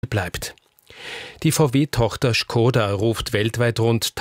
bleibt. Die VW-Tochter Škoda ruft weltweit rund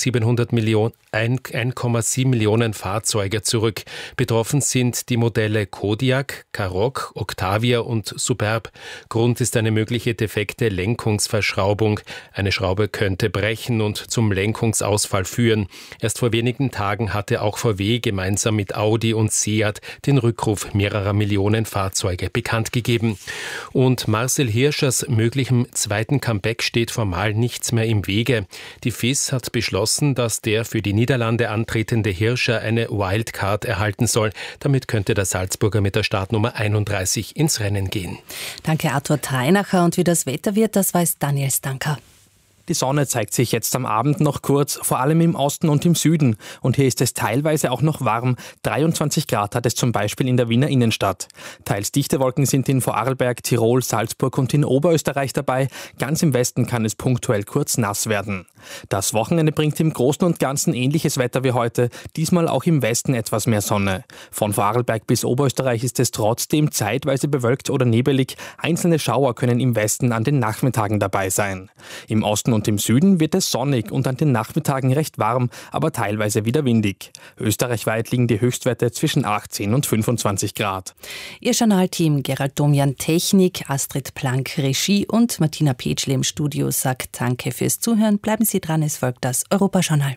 1,7 Millionen Fahrzeuge zurück. Betroffen sind die Modelle Kodiaq, Karoq, Octavia und Superb. Grund ist eine mögliche defekte Lenkungsverschraubung. Eine Schraube könnte brechen und zum Lenkungsausfall führen. Erst vor wenigen Tagen hatte auch VW gemeinsam mit Audi und Seat den Rückruf mehrerer Millionen Fahrzeuge bekannt gegeben. Und Marcel Hirschers möglichem zweiten Comeback steht formal nichts mehr im Wege. Die FIS hat beschlossen, dass der für die Niederlande antretende Hirscher eine Wildcard erhalten soll. Damit könnte der Salzburger mit der Startnummer 31 ins Rennen gehen. Danke Arthur Treinacher. Und wie das Wetter wird, das weiß Daniel Stanker. Die Sonne zeigt sich jetzt am Abend noch kurz, vor allem im Osten und im Süden. Und hier ist es teilweise auch noch warm. 23 Grad hat es zum Beispiel in der Wiener Innenstadt. Teils dichte Wolken sind in Vorarlberg, Tirol, Salzburg und in Oberösterreich dabei. Ganz im Westen kann es punktuell kurz nass werden. Das Wochenende bringt im Großen und Ganzen ähnliches Wetter wie heute, diesmal auch im Westen etwas mehr Sonne. Von Vorarlberg bis Oberösterreich ist es trotzdem zeitweise bewölkt oder nebelig. Einzelne Schauer können im Westen an den Nachmittagen dabei sein. Im Osten und im Süden wird es sonnig und an den Nachmittagen recht warm, aber teilweise wieder windig. Österreichweit liegen die Höchstwerte zwischen 18 und 25 Grad. Ihr Journalteam Gerald Domian Technik, Astrid Plank Regie und Martina Petschle im Studio sagt Danke fürs Zuhören. Bleiben Sie dran, es folgt das Europajournal.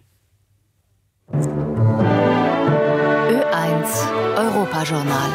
Ö1 Europajournal.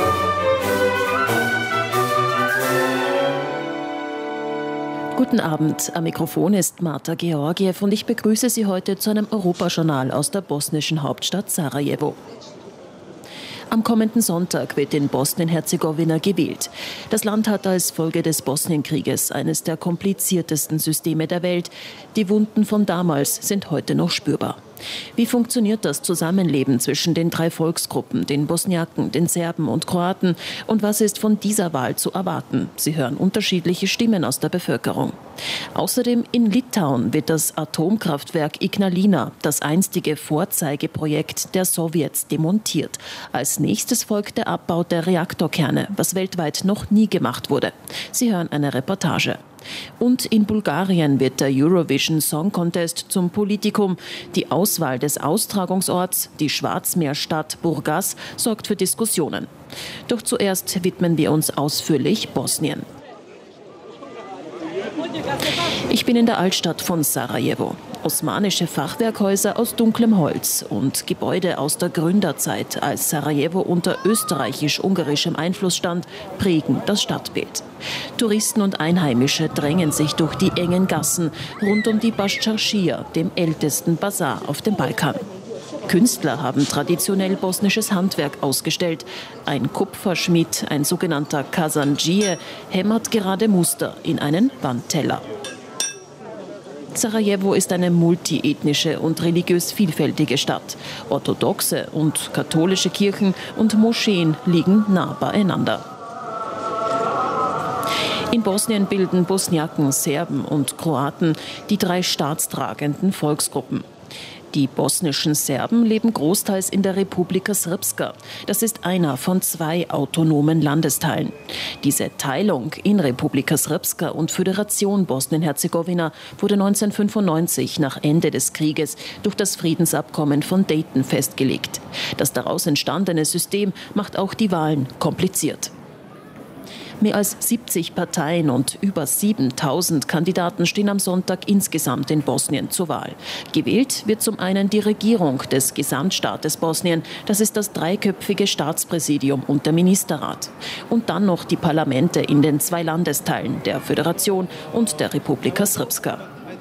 Guten Abend, am Mikrofon ist Marta Georgiev und ich begrüße Sie heute zu einem Europajournal aus der bosnischen Hauptstadt Sarajevo. Am kommenden Sonntag wird in Bosnien-Herzegowina gewählt. Das Land hat als Folge des Bosnienkrieges eines der kompliziertesten Systeme der Welt. Die Wunden von damals sind heute noch spürbar. Wie funktioniert das Zusammenleben zwischen den drei Volksgruppen, den Bosniaken, den Serben und Kroaten? Und was ist von dieser Wahl zu erwarten? Sie hören unterschiedliche Stimmen aus der Bevölkerung. Außerdem in Litauen wird das Atomkraftwerk Ignalina, das einstige Vorzeigeprojekt der Sowjets, demontiert. Als nächstes folgt der Abbau der Reaktorkerne, was weltweit noch nie gemacht wurde. Sie hören eine Reportage. Und in Bulgarien wird der Eurovision Song Contest zum Politikum. Die Auswahl des Austragungsorts, die Schwarzmeerstadt Burgas, sorgt für Diskussionen. Doch zuerst widmen wir uns ausführlich Bosnien. Ich bin in der Altstadt von Sarajevo. Osmanische Fachwerkhäuser aus dunklem Holz und Gebäude aus der Gründerzeit, als Sarajevo unter österreichisch-ungarischem Einfluss stand, prägen das Stadtbild. Touristen und Einheimische drängen sich durch die engen Gassen rund um die Baščaršija, dem ältesten Bazar auf dem Balkan. Künstler haben traditionell bosnisches Handwerk ausgestellt. Ein Kupferschmied, ein sogenannter Kazandžije, hämmert gerade Muster in einen Wandteller. Sarajevo ist eine multiethnische und religiös vielfältige Stadt. Orthodoxe und katholische Kirchen und Moscheen liegen nah beieinander. In Bosnien bilden Bosniaken, Serben und Kroaten die drei staatstragenden Volksgruppen. Die bosnischen Serben leben großteils in der Republika Srpska. Das ist einer von 2 autonomen Landesteilen. Diese Teilung in Republika Srpska und Föderation Bosnien-Herzegowina wurde 1995 nach Ende des Krieges durch das Friedensabkommen von Dayton festgelegt. Das daraus entstandene System macht auch die Wahlen kompliziert. Mehr als 70 Parteien und über 7.000 Kandidaten stehen am Sonntag insgesamt in Bosnien zur Wahl. Gewählt wird zum einen die Regierung des Gesamtstaates Bosnien, das ist das dreiköpfige Staatspräsidium und der Ministerrat. Und dann noch die Parlamente in den 2 Landesteilen, der Föderation und der Republika Srpska.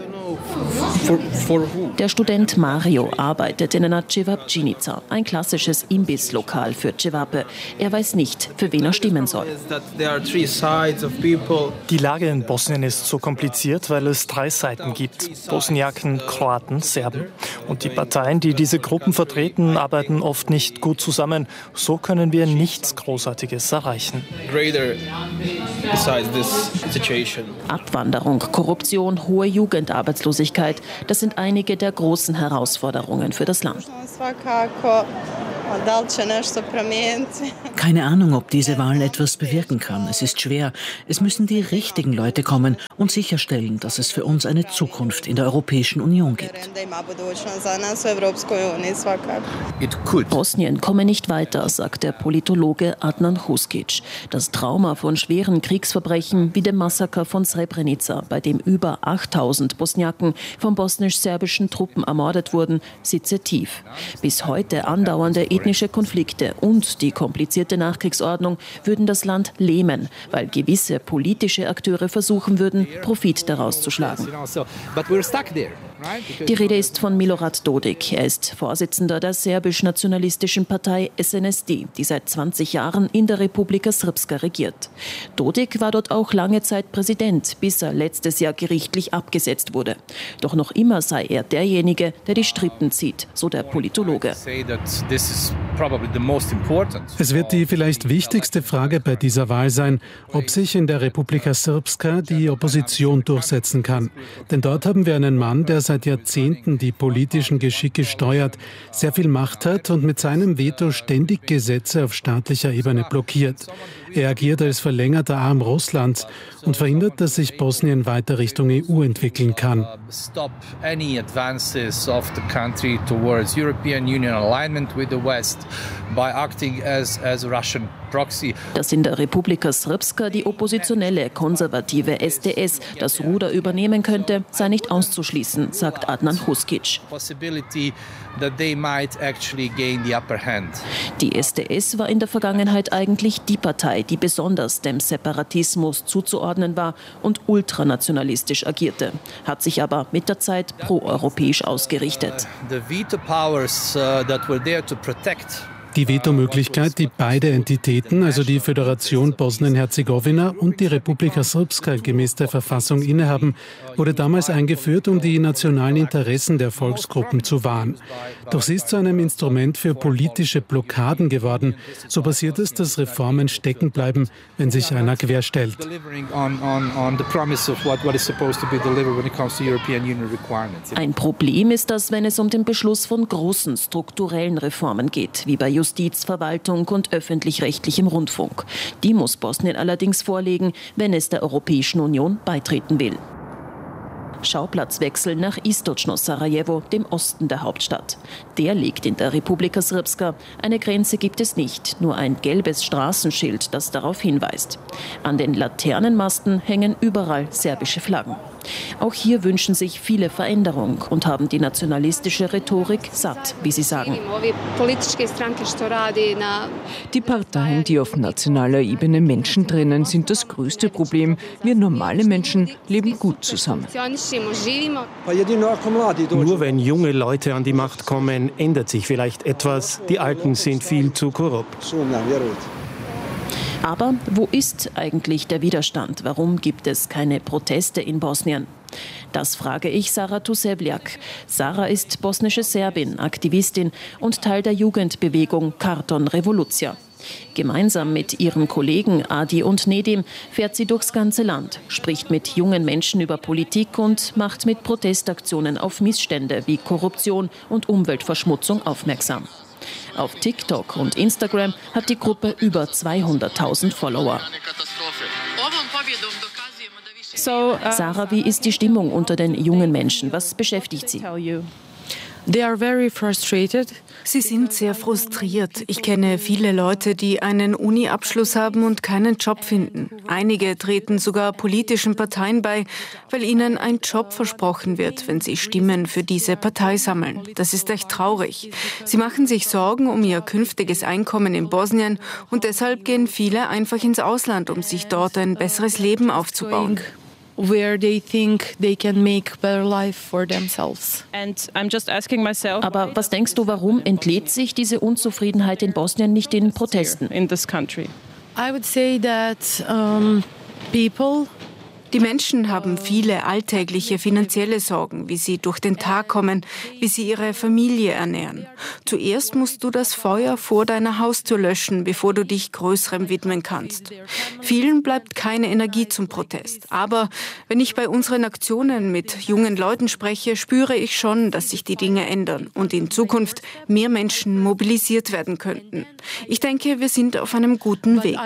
Der Student Mario arbeitet in einer Cevapcinica, ein klassisches Imbisslokal für Cevape. Er weiß nicht, für wen er stimmen soll. Die Lage in Bosnien ist so kompliziert, weil es 3 Seiten gibt. Bosniaken, Kroaten, Serben. Und die Parteien, die diese Gruppen vertreten, arbeiten oft nicht gut zusammen. So können wir nichts Großartiges erreichen. Abwanderung, Korruption, hohe Jugendarbeitslosigkeit, das sind einige der großen Herausforderungen für das Land. Keine Ahnung, ob diese Wahl etwas bewirken kann. Es ist schwer. Es müssen die richtigen Leute kommen und sicherstellen, dass es für uns eine Zukunft in der Europäischen Union gibt. Bosnien komme nicht weiter, sagt der Politologe Adnan Huskic. Das Trauma von schweren Kriegsverbrechen wie dem Massaker von Srebrenica, bei dem über 8000 Bosniaken von bosnisch-serbischen Truppen ermordet wurden, sitze tief. Bis heute andauernde ethnische Konflikte und die komplizierte Nachkriegsordnung würden das Land lähmen, weil gewisse politische Akteure versuchen würden, Profit daraus zu schlagen. Die Rede ist von Milorad Dodik. Er ist Vorsitzender der serbisch-nationalistischen Partei SNSD, die seit 20 Jahren in der Republika Srpska regiert. Dodik war dort auch lange Zeit Präsident, bis er letztes Jahr gerichtlich abgesetzt wurde. Doch noch immer sei er derjenige, der die Strippen zieht, so der Politologe. Es wird die vielleicht wichtigste Frage bei dieser Wahl sein, ob sich in der Republika Srpska die Opposition durchsetzen kann. Denn dort haben wir einen Mann, der seit Jahrzehnten die politischen Geschicke steuert, sehr viel Macht hat und mit seinem Veto ständig Gesetze auf staatlicher Ebene blockiert. Er agiert als verlängerter Arm Russlands und verhindert, dass sich Bosnien weiter Richtung EU entwickeln kann. Dass in der Republika Srpska die oppositionelle konservative SDS das Ruder übernehmen könnte, sei nicht auszuschließen, sagt Adnan Huskic. Die SDS war in der Vergangenheit eigentlich die Partei, die besonders dem Separatismus zuzuordnen war und ultranationalistisch agierte, hat sich aber mit der Zeit proeuropäisch ausgerichtet. Die Vetomöglichkeit, die beide Entitäten, also die Föderation Bosnien-Herzegowina und die Republika Srpska gemäß der Verfassung innehaben, wurde damals eingeführt, um die nationalen Interessen der Volksgruppen zu wahren. Doch sie ist zu einem Instrument für politische Blockaden geworden. So passiert es, dass Reformen stecken bleiben, wenn sich einer querstellt. Ein Problem ist das, wenn es um den Beschluss von großen strukturellen Reformen geht, wie bei Justiz, Verwaltung und öffentlich-rechtlichem Rundfunk. Die muss Bosnien allerdings vorlegen, wenn es der Europäischen Union beitreten will. Schauplatzwechsel nach Istočno Sarajevo, dem Osten der Hauptstadt. Der liegt in der Republika Srpska. Eine Grenze gibt es nicht, nur ein gelbes Straßenschild, das darauf hinweist. An den Laternenmasten hängen überall serbische Flaggen. Auch hier wünschen sich viele Veränderung und haben die nationalistische Rhetorik satt, wie sie sagen. Die Parteien, die auf nationaler Ebene Menschen trennen, sind das größte Problem. Wir normale Menschen leben gut zusammen. Nur wenn junge Leute an die Macht kommen, ändert sich vielleicht etwas. Die Alten sind viel zu korrupt. Aber wo ist eigentlich der Widerstand? Warum gibt es keine Proteste in Bosnien? Das frage ich Sara Tusevljak. Sara ist bosnische Serbin, Aktivistin und Teil der Jugendbewegung Karton Revolucija. Gemeinsam mit ihren Kollegen Adi und Nedim fährt sie durchs ganze Land, spricht mit jungen Menschen über Politik und macht mit Protestaktionen auf Missstände wie Korruption und Umweltverschmutzung aufmerksam. Auf TikTok und Instagram hat die Gruppe über 200.000 Follower. Sarah, wie ist die Stimmung unter den jungen Menschen? Was beschäftigt sie? Sie sind sehr frustriert. Ich kenne viele Leute, die einen Uni-Abschluss haben und keinen Job finden. Einige treten sogar politischen Parteien bei, weil ihnen ein Job versprochen wird, wenn sie Stimmen für diese Partei sammeln. Das ist echt traurig. Sie machen sich Sorgen um ihr künftiges Einkommen in Bosnien und deshalb gehen viele einfach ins Ausland, um sich dort ein besseres Leben aufzubauen. Where they think they can make better life for themselves. And I'm just asking myself. Aber was denkst du, warum entlädt sich diese Unzufriedenheit in Bosnien nicht in Protesten? In this country. I would say that people Die Menschen haben viele alltägliche finanzielle Sorgen, wie sie durch den Tag kommen, wie sie ihre Familie ernähren. Zuerst musst du das Feuer vor deiner Haustür löschen, bevor du dich Größerem widmen kannst. Vielen bleibt keine Energie zum Protest. Aber wenn ich bei unseren Aktionen mit jungen Leuten spreche, spüre ich schon, dass sich die Dinge ändern und in Zukunft mehr Menschen mobilisiert werden könnten. Ich denke, wir sind auf einem guten Weg.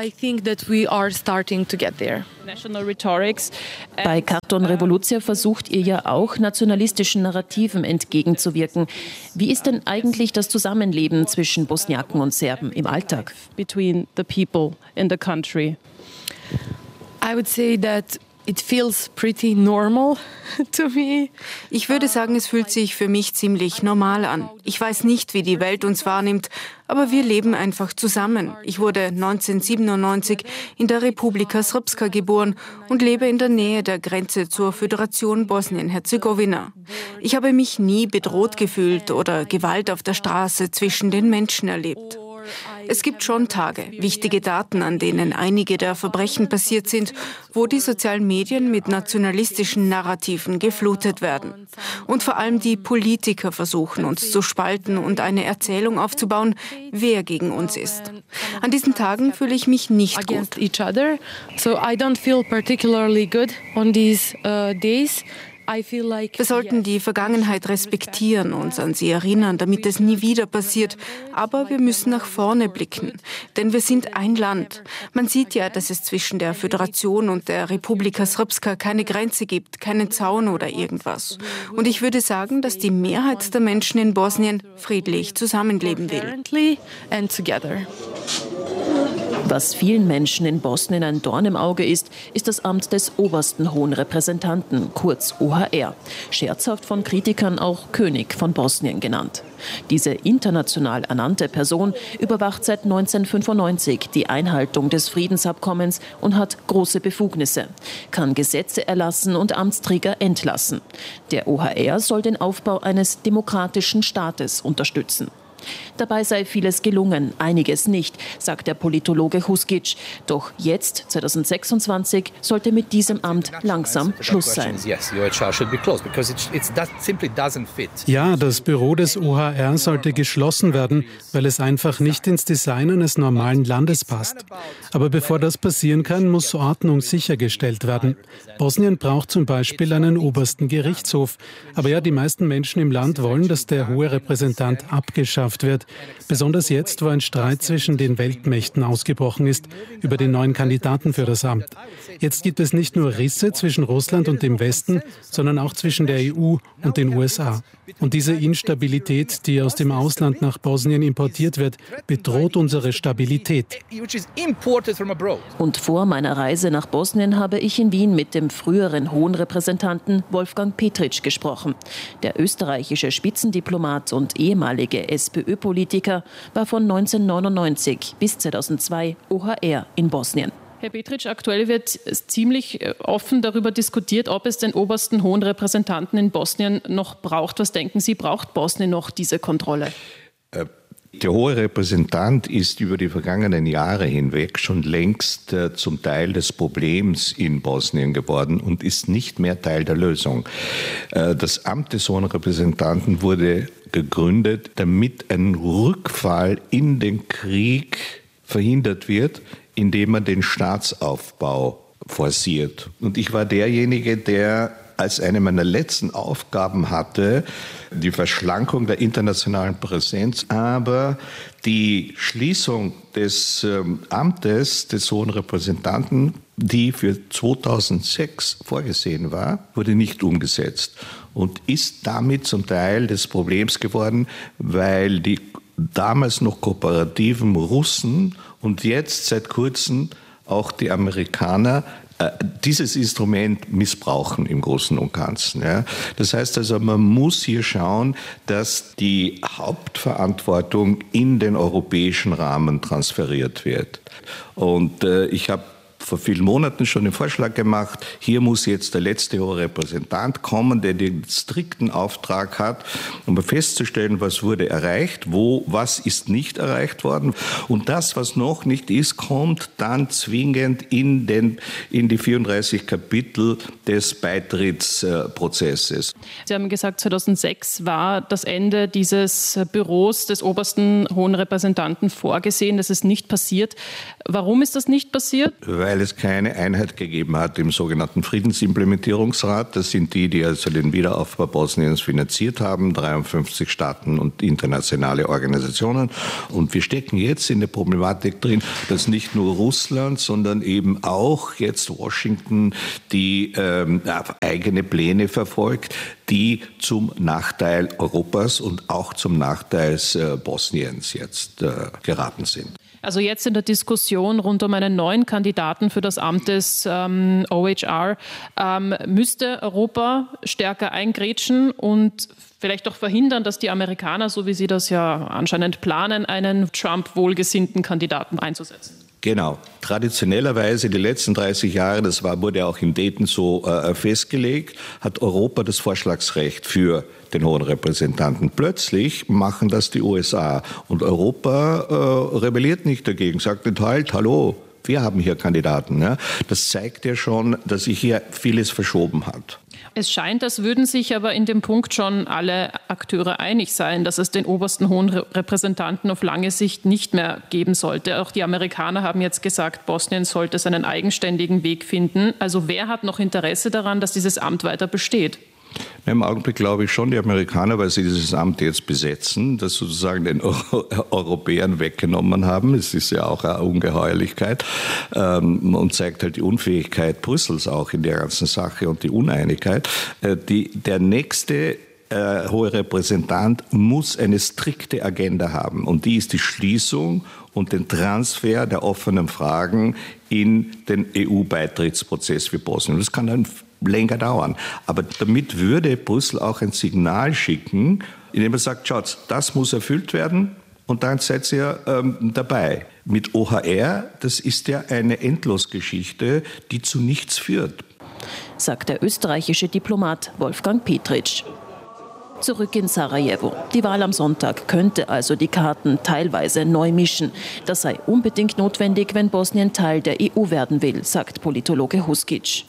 Bei Carton Revolution versucht ihr ja auch, nationalistischen Narrativen entgegenzuwirken. Wie ist denn eigentlich das Zusammenleben zwischen Bosniaken und Serben im Alltag? Between the people in the country. I would say that it feels pretty normal to me. Ich würde sagen, es fühlt sich für mich ziemlich normal an. Ich weiß nicht, wie die Welt uns wahrnimmt, aber wir leben einfach zusammen. Ich wurde 1997 in der Republika Srpska geboren und lebe in der Nähe der Grenze zur Föderation Bosnien-Herzegowina. Ich habe mich nie bedroht gefühlt oder Gewalt auf der Straße zwischen den Menschen erlebt. Es gibt schon Tage, wichtige Daten, an denen einige der Verbrechen passiert sind, wo die sozialen Medien mit nationalistischen Narrativen geflutet werden. Und vor allem die Politiker versuchen, uns zu spalten und eine Erzählung aufzubauen, wir gegen uns ist. An diesen Tagen fühle ich mich nicht gut. So I don't feel particularly good on these days. Wir sollten die Vergangenheit respektieren, uns an sie erinnern, damit es nie wieder passiert. Aber wir müssen nach vorne blicken, denn wir sind ein Land. Man sieht ja, dass es zwischen der Föderation und der Republika Srpska keine Grenze gibt, keinen Zaun oder irgendwas. Und ich würde sagen, dass die Mehrheit der Menschen in Bosnien friedlich zusammenleben will. Was vielen Menschen in Bosnien ein Dorn im Auge ist, ist das Amt des obersten Hohen Repräsentanten, kurz OHR, scherzhaft von Kritikern auch König von Bosnien genannt. Diese international ernannte Person überwacht seit 1995 die Einhaltung des Friedensabkommens und hat große Befugnisse, kann Gesetze erlassen und Amtsträger entlassen. Der OHR soll den Aufbau eines demokratischen Staates unterstützen. Dabei sei vieles gelungen, einiges nicht, sagt der Politologe Huskic. Doch jetzt, 2026, sollte mit diesem Amt langsam Schluss sein. Ja, das Büro des OHR sollte geschlossen werden, weil es einfach nicht ins Design eines normalen Landes passt. Aber bevor das passieren kann, muss Ordnung sichergestellt werden. Bosnien braucht zum Beispiel einen obersten Gerichtshof. Aber ja, die meisten Menschen im Land wollen, dass der hohe Repräsentant abgeschafft wird. Besonders jetzt, wo ein Streit zwischen den Weltmächten ausgebrochen ist über den neuen Kandidaten für das Amt. Jetzt gibt es nicht nur Risse zwischen Russland und dem Westen, sondern auch zwischen der EU und den USA. Und diese Instabilität, die aus dem Ausland nach Bosnien importiert wird, bedroht unsere Stabilität. Und vor meiner Reise nach Bosnien habe ich in Wien mit dem früheren Hohen Repräsentanten Wolfgang Petritsch gesprochen. Der österreichische Spitzendiplomat und ehemalige SPÖ-Politiker war von 1999 bis 2002 OHR in Bosnien. Herr Petritsch, aktuell wird ziemlich offen darüber diskutiert, ob es den obersten Hohen Repräsentanten in Bosnien noch braucht. Was denken Sie, braucht Bosnien noch diese Kontrolle? Der hohe Repräsentant ist über die vergangenen Jahre hinweg schon längst zum Teil des Problems in Bosnien geworden und ist nicht mehr Teil der Lösung. Das Amt des hohen Repräsentanten wurde gegründet, damit ein Rückfall in den Krieg verhindert wird, indem man den Staatsaufbau forciert. Und ich war derjenige, der als eine meiner letzten Aufgaben hatte, die Verschlankung der internationalen Präsenz, aber die Schließung des Amtes des Hohen Repräsentanten, die für 2006 vorgesehen war, wurde nicht umgesetzt und ist damit zum Teil des Problems geworden, weil die damals noch kooperativen Russen und jetzt seit kurzem auch die Amerikaner dieses Instrument missbrauchen im Großen und Ganzen. Ja. Das heißt also, man muss hier schauen, dass die Hauptverantwortung in den europäischen Rahmen transferiert wird. Und ich habe vor vielen Monaten schon den Vorschlag gemacht, hier muss jetzt der letzte hohe Repräsentant kommen, der den strikten Auftrag hat, um festzustellen, was wurde erreicht, was ist nicht erreicht worden. Und das, was noch nicht ist, kommt dann zwingend in die 34 Kapitel des Beitrittsprozesses. Sie haben gesagt, 2006 war das Ende dieses Büros des obersten Hohen Repräsentanten vorgesehen. Das ist nicht passiert. Warum ist das nicht passiert? Weil es keine Einheit gegeben hat im sogenannten Friedensimplementierungsrat. Das sind die also den Wiederaufbau Bosniens finanziert haben, 53 Staaten und internationale Organisationen. Und wir stecken jetzt in der Problematik drin, dass nicht nur Russland, sondern eben auch jetzt Washington die eigene Pläne verfolgt, die zum Nachteil Europas und auch zum Nachteil Bosniens jetzt geraten sind. Also jetzt in der Diskussion rund um einen neuen Kandidaten für das Amt des OHR müsste Europa stärker eingrätschen und vielleicht auch verhindern, dass die Amerikaner, so wie sie das ja anscheinend planen, einen Trump-wohlgesinnten Kandidaten einzusetzen. Genau. Traditionellerweise die letzten 30 Jahre, wurde ja auch in Dayton so festgelegt, hat Europa das Vorschlagsrecht für den hohen Repräsentanten. Plötzlich machen das die USA und Europa rebelliert nicht dagegen, sagt nicht halt, hallo, wir haben hier Kandidaten. Ja? Das zeigt ja schon, dass sich hier vieles verschoben hat. Es scheint, als würden sich aber in dem Punkt schon alle Akteure einig sein, dass es den obersten hohen Repräsentanten auf lange Sicht nicht mehr geben sollte. Auch die Amerikaner haben jetzt gesagt, Bosnien sollte seinen eigenständigen Weg finden. Also wer hat noch Interesse daran, dass dieses Amt weiter besteht? Im Augenblick glaube ich schon die Amerikaner, weil sie dieses Amt jetzt besetzen, das sozusagen den Europäern weggenommen haben. Es ist ja auch eine Ungeheuerlichkeit und zeigt halt die Unfähigkeit Brüssels auch in der ganzen Sache und die Uneinigkeit. Der nächste hohe Repräsentant muss eine strikte Agenda haben und die ist die Schließung und den Transfer der offenen Fragen in den EU-Beitrittsprozess für Bosnien. Das kann dann länger dauern. Aber damit würde Brüssel auch ein Signal schicken, indem er sagt, schaut, das muss erfüllt werden und dann seid ihr dabei. Mit OHR, das ist ja eine Endlosgeschichte, die zu nichts führt. Sagt der österreichische Diplomat Wolfgang Petritsch. Zurück in Sarajevo. Die Wahl am Sonntag könnte also die Karten teilweise neu mischen. Das sei unbedingt notwendig, wenn Bosnien Teil der EU werden will, sagt Politologe Huskic.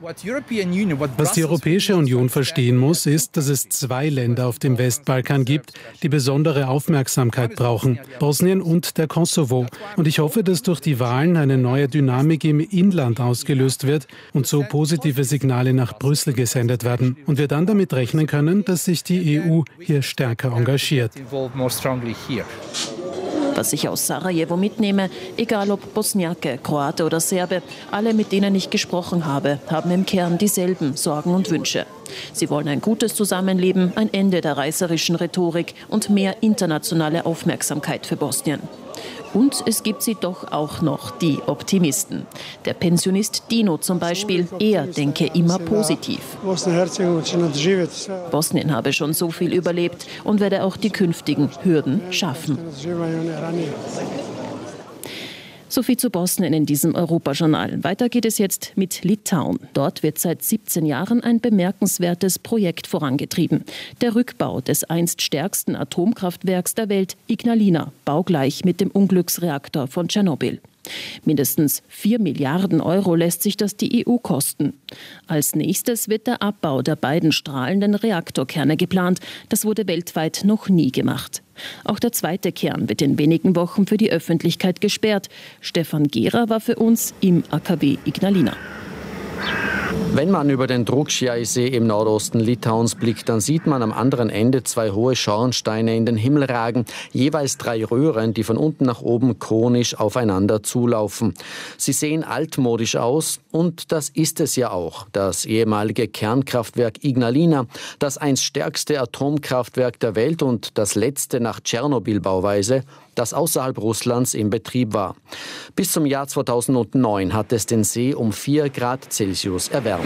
Was die Europäische Union verstehen muss, ist, dass es zwei Länder auf dem Westbalkan gibt, die besondere Aufmerksamkeit brauchen: Bosnien und der Kosovo. Und ich hoffe, dass durch die Wahlen eine neue Dynamik im Inland ausgelöst wird und so positive Signale nach Brüssel gesendet werden. Und wir dann damit rechnen können, dass sich die EU hier stärker engagiert. Was ich aus Sarajevo mitnehme, egal ob Bosniake, Kroate oder Serbe, alle, mit denen ich gesprochen habe, haben im Kern dieselben Sorgen und Wünsche. Sie wollen ein gutes Zusammenleben, ein Ende der reißerischen Rhetorik und mehr internationale Aufmerksamkeit für Bosnien. Und es gibt sie doch auch noch, die Optimisten. Der Pensionist Dino zum Beispiel, er denke immer positiv. Bosnien habe schon so viel überlebt und werde auch die künftigen Hürden schaffen. So viel zu Bosnien in diesem Europajournal. Weiter geht es jetzt mit Litauen. Dort wird seit 17 Jahren ein bemerkenswertes Projekt vorangetrieben. Der Rückbau des einst stärksten Atomkraftwerks der Welt, Ignalina, baugleich mit dem Unglücksreaktor von Tschernobyl. Mindestens 4 Milliarden Euro lässt sich das die EU kosten. Als nächstes wird der Abbau der beiden strahlenden Reaktorkerne geplant. Das wurde weltweit noch nie gemacht. Auch der zweite Kern wird in wenigen Wochen für die Öffentlichkeit gesperrt. Stefan Gera war für uns im AKW Ignalina. Wenn man über den Druzjai-See im Nordosten Litauens blickt, dann sieht man am anderen Ende 2 hohe Schornsteine in den Himmel ragen, jeweils 3 Röhren, die von unten nach oben konisch aufeinander zulaufen. Sie sehen altmodisch aus und das ist es ja auch. Das ehemalige Kernkraftwerk Ignalina, das einst stärkste Atomkraftwerk der Welt und das letzte nach Tschernobyl-Bauweise, das außerhalb Russlands in Betrieb war. Bis zum Jahr 2009 hat es den See um 4 Grad Celsius erwärmt.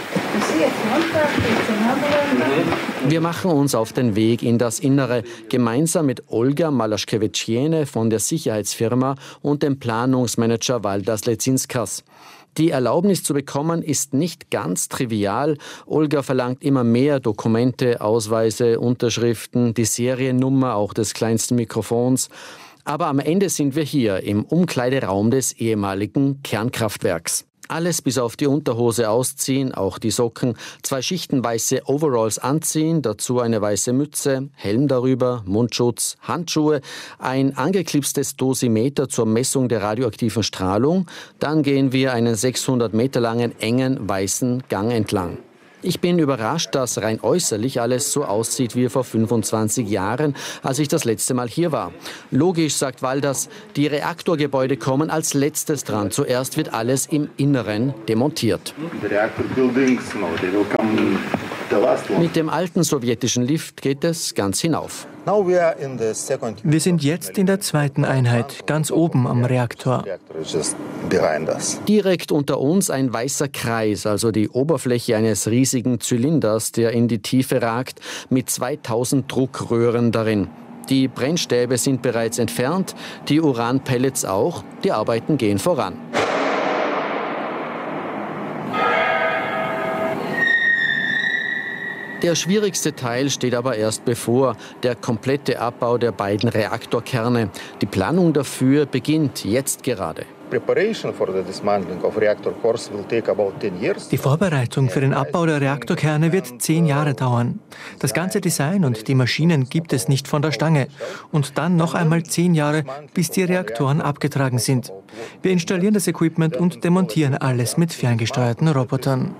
Wir machen uns auf den Weg in das Innere, gemeinsam mit Olga Malaschkewitschjene von der Sicherheitsfirma und dem Planungsmanager Valdas Lezinskas. Die Erlaubnis zu bekommen ist nicht ganz trivial. Olga verlangt immer mehr Dokumente, Ausweise, Unterschriften, die Seriennummer auch des kleinsten Mikrofons. Aber am Ende sind wir hier im Umkleideraum des ehemaligen Kernkraftwerks. Alles bis auf die Unterhose ausziehen, auch die Socken, 2 Schichten weiße Overalls anziehen, dazu eine weiße Mütze, Helm darüber, Mundschutz, Handschuhe, ein angeklipstes Dosimeter zur Messung der radioaktiven Strahlung. Dann gehen wir einen 600 Meter langen, engen, weißen Gang entlang. Ich bin überrascht, dass rein äußerlich alles so aussieht wie vor 25 Jahren, als ich das letzte Mal hier war. Logisch, sagt Walders, die Reaktorgebäude kommen als letztes dran. Zuerst wird alles im Inneren demontiert. Mit dem alten sowjetischen Lift geht es ganz hinauf. Wir sind jetzt in der zweiten Einheit, ganz oben am Reaktor. Direkt unter uns ein weißer Kreis, also die Oberfläche eines riesigen Zylinders, der in die Tiefe ragt, mit 2000 Druckröhren darin. Die Brennstäbe sind bereits entfernt, die Uranpellets auch, die Arbeiten gehen voran. Der schwierigste Teil steht aber erst bevor, der komplette Abbau der beiden Reaktorkerne. Die Planung dafür beginnt jetzt gerade. Die Vorbereitung für den Abbau der Reaktorkerne wird 10 Jahre dauern. Das ganze Design und die Maschinen gibt es nicht von der Stange. Und dann noch einmal 10 Jahre, bis die Reaktoren abgetragen sind. Wir installieren das Equipment und demontieren alles mit ferngesteuerten Robotern.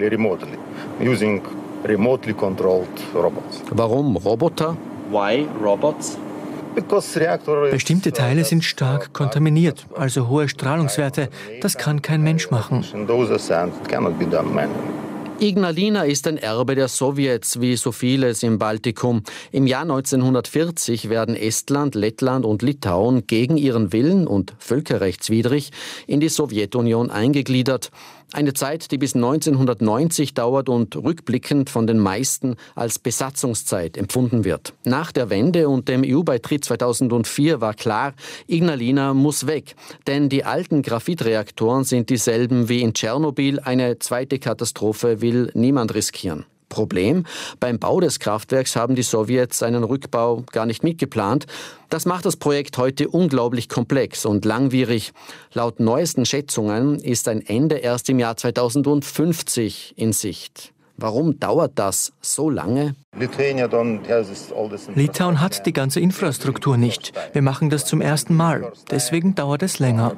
Remotely controlled robots. Warum Roboter? Why robots? Bestimmte Teile sind stark kontaminiert, also hohe Strahlungswerte. Das kann kein Mensch machen. Ignalina ist ein Erbe der Sowjets, wie so vieles im Baltikum. Im Jahr 1940 werden Estland, Lettland und Litauen gegen ihren Willen und völkerrechtswidrig in die Sowjetunion eingegliedert. Eine Zeit, die bis 1990 dauert und rückblickend von den meisten als Besatzungszeit empfunden wird. Nach der Wende und dem EU-Beitritt 2004 war klar, Ignalina muss weg. Denn die alten Graphitreaktoren sind dieselben wie in Tschernobyl. Eine zweite Katastrophe will niemand riskieren. Problem: Beim Bau des Kraftwerks haben die Sowjets einen Rückbau gar nicht mitgeplant. Das macht das Projekt heute unglaublich komplex und langwierig. Laut neuesten Schätzungen ist ein Ende erst im Jahr 2050 in Sicht. Warum dauert das so lange? Litauen hat die ganze Infrastruktur nicht. Wir machen das zum ersten Mal. Deswegen dauert es länger.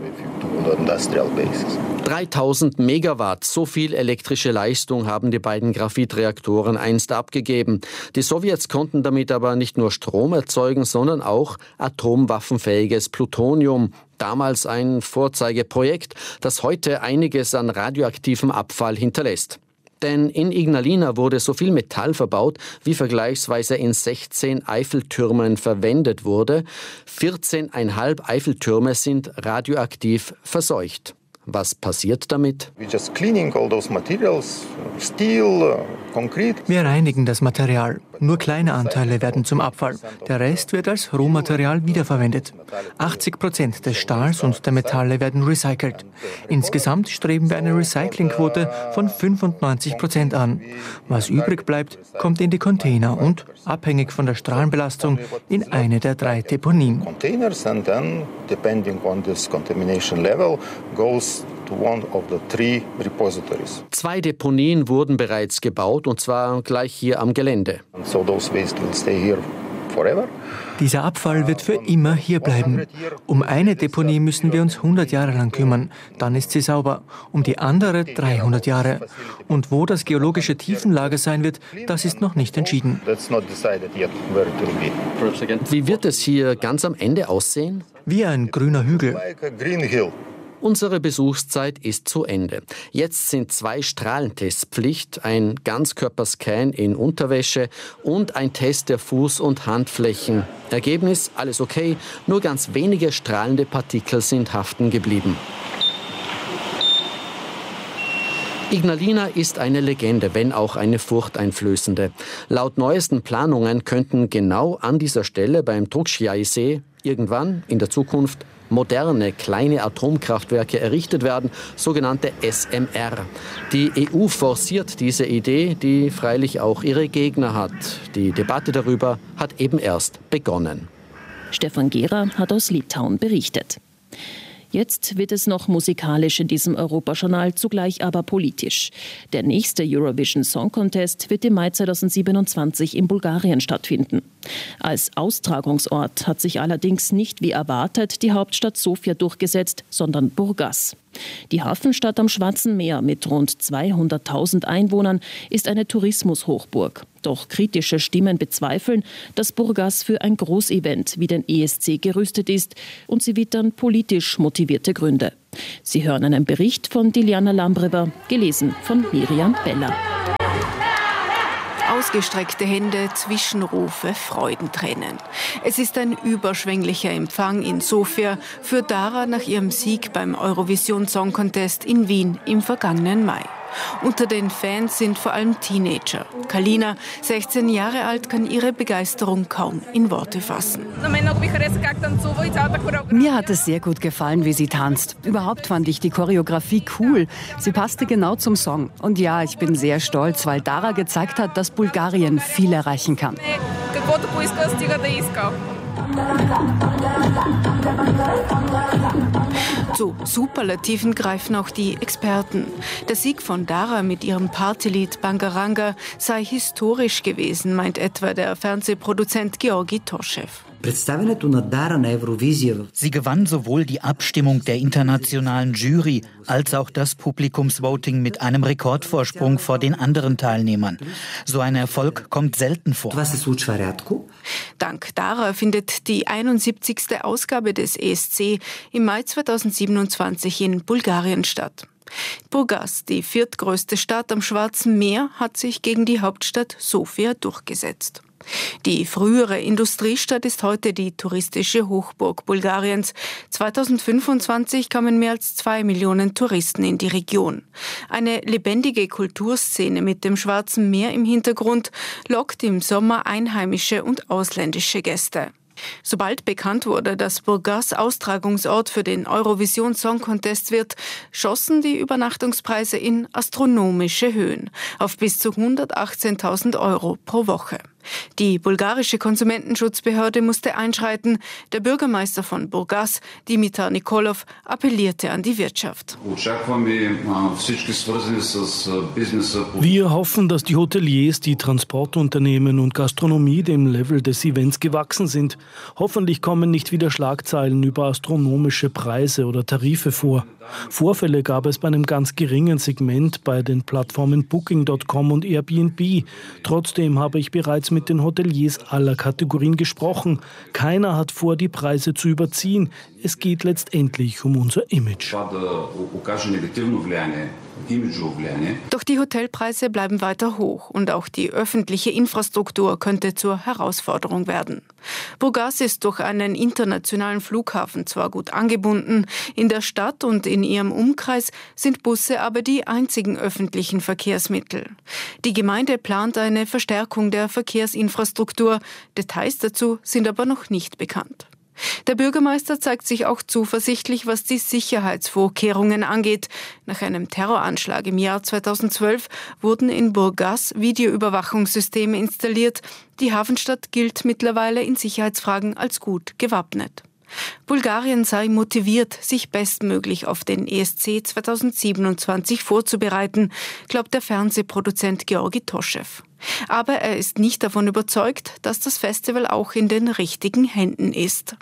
3000 Megawatt, so viel elektrische Leistung haben die beiden Graphitreaktoren einst abgegeben. Die Sowjets konnten damit aber nicht nur Strom erzeugen, sondern auch atomwaffenfähiges Plutonium. Damals ein Vorzeigeprojekt, das heute einiges an radioaktivem Abfall hinterlässt. Denn in Ignalina wurde so viel Metall verbaut, wie vergleichsweise in 16 Eiffeltürmen verwendet wurde. 14,5 Eiffeltürme sind radioaktiv verseucht. Was passiert damit? Wir reinigen das Material. Nur kleine Anteile werden zum Abfall. Der Rest wird als Rohmaterial wiederverwendet. 80% des Stahls und der Metalle werden recycelt. Insgesamt streben wir eine Recyclingquote von 95% an. Was übrig bleibt, kommt in die Container und, abhängig von der Strahlenbelastung, in eine der 3 Deponien. To one of the 3 repositories. 2 Deponien wurden bereits gebaut, und zwar gleich hier am Gelände. So those waste will stay here forever. Dieser Abfall wird für immer hier bleiben. Um eine Deponie müssen wir uns 100 Jahre lang kümmern. Dann ist sie sauber. Um die andere 300 Jahre. Und wo das geologische Tiefenlager sein wird, das ist noch nicht entschieden. Wie wird es hier ganz am Ende aussehen? Wie ein grüner Hügel. Unsere Besuchszeit ist zu Ende. Jetzt sind 2 Strahlentests Pflicht, ein Ganzkörperscan in Unterwäsche und ein Test der Fuß- und Handflächen. Ergebnis: alles okay, nur ganz wenige strahlende Partikel sind haften geblieben. Ignalina ist eine Legende, wenn auch eine furchteinflößende. Laut neuesten Planungen könnten genau an dieser Stelle beim Druzjai-See irgendwann in der Zukunft moderne, kleine Atomkraftwerke errichtet werden, sogenannte SMR. Die EU forciert diese Idee, die freilich auch ihre Gegner hat. Die Debatte darüber hat eben erst begonnen. Stefan Gera hat aus Litauen berichtet. Jetzt wird es noch musikalisch in diesem Europajournal, zugleich aber politisch. Der nächste Eurovision Song Contest wird im Mai 2027 in Bulgarien stattfinden. Als Austragungsort hat sich allerdings nicht wie erwartet die Hauptstadt Sofia durchgesetzt, sondern Burgas. Die Hafenstadt am Schwarzen Meer mit rund 200.000 Einwohnern ist eine Tourismushochburg. Doch kritische Stimmen bezweifeln, dass Burgas für ein Großevent wie den ESC gerüstet ist, und sie wittern politisch motivierte Gründe. Sie hören einen Bericht von Diljana Lambreva, gelesen von Miriam Beller. Ausgestreckte Hände, Zwischenrufe, Freudentränen. Es ist ein überschwänglicher Empfang in Sofia für Dara nach ihrem Sieg beim Eurovision Song Contest in Wien im vergangenen Mai. Unter den Fans sind vor allem Teenager. Kalina, 16 Jahre alt, kann ihre Begeisterung kaum in Worte fassen. Mir hat es sehr gut gefallen, wie sie tanzt. Überhaupt fand ich die Choreografie cool. Sie passte genau zum Song. Und ja, ich bin sehr stolz, weil Dara gezeigt hat, dass Bulgarien viel erreichen kann. Zu Superlativen greifen auch die Experten. Der Sieg von Dara mit ihrem Partylied Bangaranga sei historisch gewesen, meint etwa der Fernsehproduzent Georgi Toschew. Sie gewann sowohl die Abstimmung der internationalen Jury als auch das Publikumsvoting mit einem Rekordvorsprung vor den anderen Teilnehmern. So ein Erfolg kommt selten vor. Dank Dara findet die 71. Ausgabe des ESC im Mai 2027 in Bulgarien statt. Burgas, die viertgrößte Stadt am Schwarzen Meer, hat sich gegen die Hauptstadt Sofia durchgesetzt. Die frühere Industriestadt ist heute die touristische Hochburg Bulgariens. 2025 kamen mehr als 2 Millionen Touristen in die Region. Eine lebendige Kulturszene mit dem Schwarzen Meer im Hintergrund lockt im Sommer einheimische und ausländische Gäste. Sobald bekannt wurde, dass Burgas Austragungsort für den Eurovision Song Contest wird, schossen die Übernachtungspreise in astronomische Höhen auf bis zu 118.000 € pro Woche. Die bulgarische Konsumentenschutzbehörde musste einschreiten. Der Bürgermeister von Burgas, Dimitar Nikolov, appellierte an die Wirtschaft. Wir hoffen, dass die Hoteliers, die Transportunternehmen und Gastronomie dem Level des Events gewachsen sind. Hoffentlich kommen nicht wieder Schlagzeilen über astronomische Preise oder Tarife vor. Vorfälle gab es bei einem ganz geringen Segment bei den Plattformen Booking.com und Airbnb. Trotzdem habe ich bereits mit den Hoteliers aller Kategorien gesprochen. Keiner hat vor, die Preise zu überziehen. Es geht letztendlich um unser Image. Doch die Hotelpreise bleiben weiter hoch und auch die öffentliche Infrastruktur könnte zur Herausforderung werden. Burgas ist durch einen internationalen Flughafen zwar gut angebunden, in der Stadt und in ihrem Umkreis sind Busse aber die einzigen öffentlichen Verkehrsmittel. Die Gemeinde plant eine Verstärkung der Verkehrsinfrastruktur. Details dazu sind aber noch nicht bekannt. Der Bürgermeister zeigt sich auch zuversichtlich, was die Sicherheitsvorkehrungen angeht. Nach einem Terroranschlag im Jahr 2012 wurden in Burgas Videoüberwachungssysteme installiert. Die Hafenstadt gilt mittlerweile in Sicherheitsfragen als gut gewappnet. Bulgarien sei motiviert, sich bestmöglich auf den ESC 2027 vorzubereiten, glaubt der Fernsehproduzent Georgi Toschew. Aber er ist nicht davon überzeugt, dass das Festival auch in den richtigen Händen ist.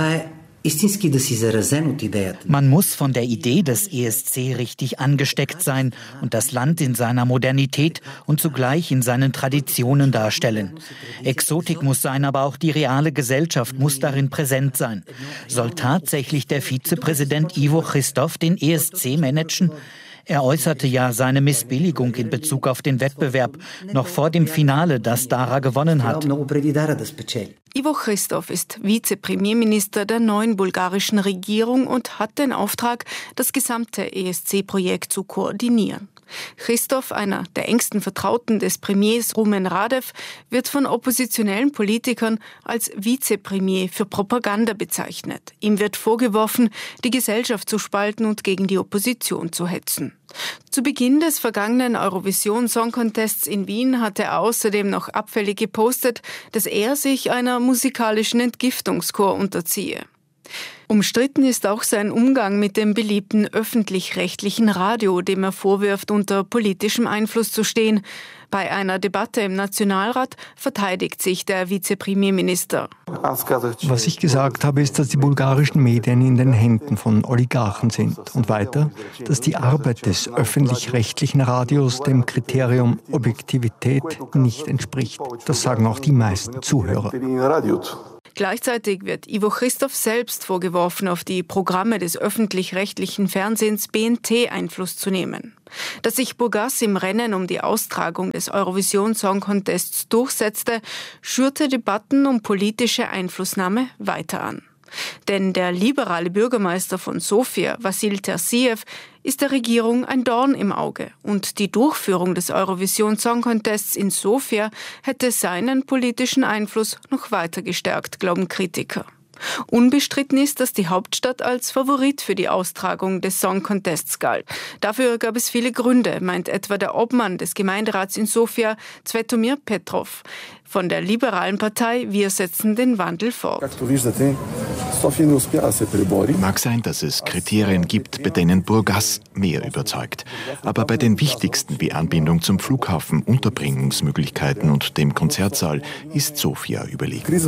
Man muss von der Idee des ESC richtig angesteckt sein und das Land in seiner Modernität und zugleich in seinen Traditionen darstellen. Exotik muss sein, aber auch die reale Gesellschaft muss darin präsent sein. Soll tatsächlich der Vizepräsident Ivo Christov den ESC managen? Er äußerte ja seine Missbilligung in Bezug auf den Wettbewerb noch vor dem Finale, das Dara gewonnen hat. Ivo Christov ist Vizepremierminister der neuen bulgarischen Regierung und hat den Auftrag, das gesamte ESC-Projekt zu koordinieren. Christoph, einer der engsten Vertrauten des Premiers Rumen Radev, wird von oppositionellen Politikern als Vizepremier für Propaganda bezeichnet. Ihm wird vorgeworfen, die Gesellschaft zu spalten und gegen die Opposition zu hetzen. Zu Beginn des vergangenen Eurovision Song Contests in Wien hatte er außerdem noch abfällig gepostet, dass er sich einer musikalischen Entgiftungskur unterziehe. Umstritten ist auch sein Umgang mit dem beliebten öffentlich-rechtlichen Radio, dem er vorwirft, unter politischem Einfluss zu stehen. Bei einer Debatte im Nationalrat verteidigt sich der Vizepremierminister. Was ich gesagt habe, ist, dass die bulgarischen Medien in den Händen von Oligarchen sind. Und weiter, dass die Arbeit des öffentlich-rechtlichen Radios dem Kriterium Objektivität nicht entspricht. Das sagen auch die meisten Zuhörer. Gleichzeitig wird Ivo Christoph selbst vorgeworfen, auf die Programme des öffentlich-rechtlichen Fernsehens BNT Einfluss zu nehmen. Dass sich Burgas im Rennen um die Austragung des Eurovision Song Contests durchsetzte, schürte Debatten um politische Einflussnahme weiter an. Denn der liberale Bürgermeister von Sofia, Vasil Tersiev, ist der Regierung ein Dorn im Auge. Und die Durchführung des Eurovision Song Contests in Sofia hätte seinen politischen Einfluss noch weiter gestärkt, glauben Kritiker. Unbestritten ist, dass die Hauptstadt als Favorit für die Austragung des Song Contests galt. Dafür gab es viele Gründe, meint etwa der Obmann des Gemeinderats in Sofia, Cvetomir Petrov. Von der liberalen Partei Wir setzen den Wandel fort. Mag sein, dass es Kriterien gibt, bei denen Burgas mehr überzeugt. Aber bei den wichtigsten wie Anbindung zum Flughafen, Unterbringungsmöglichkeiten und dem Konzertsaal ist Sofia überlegen.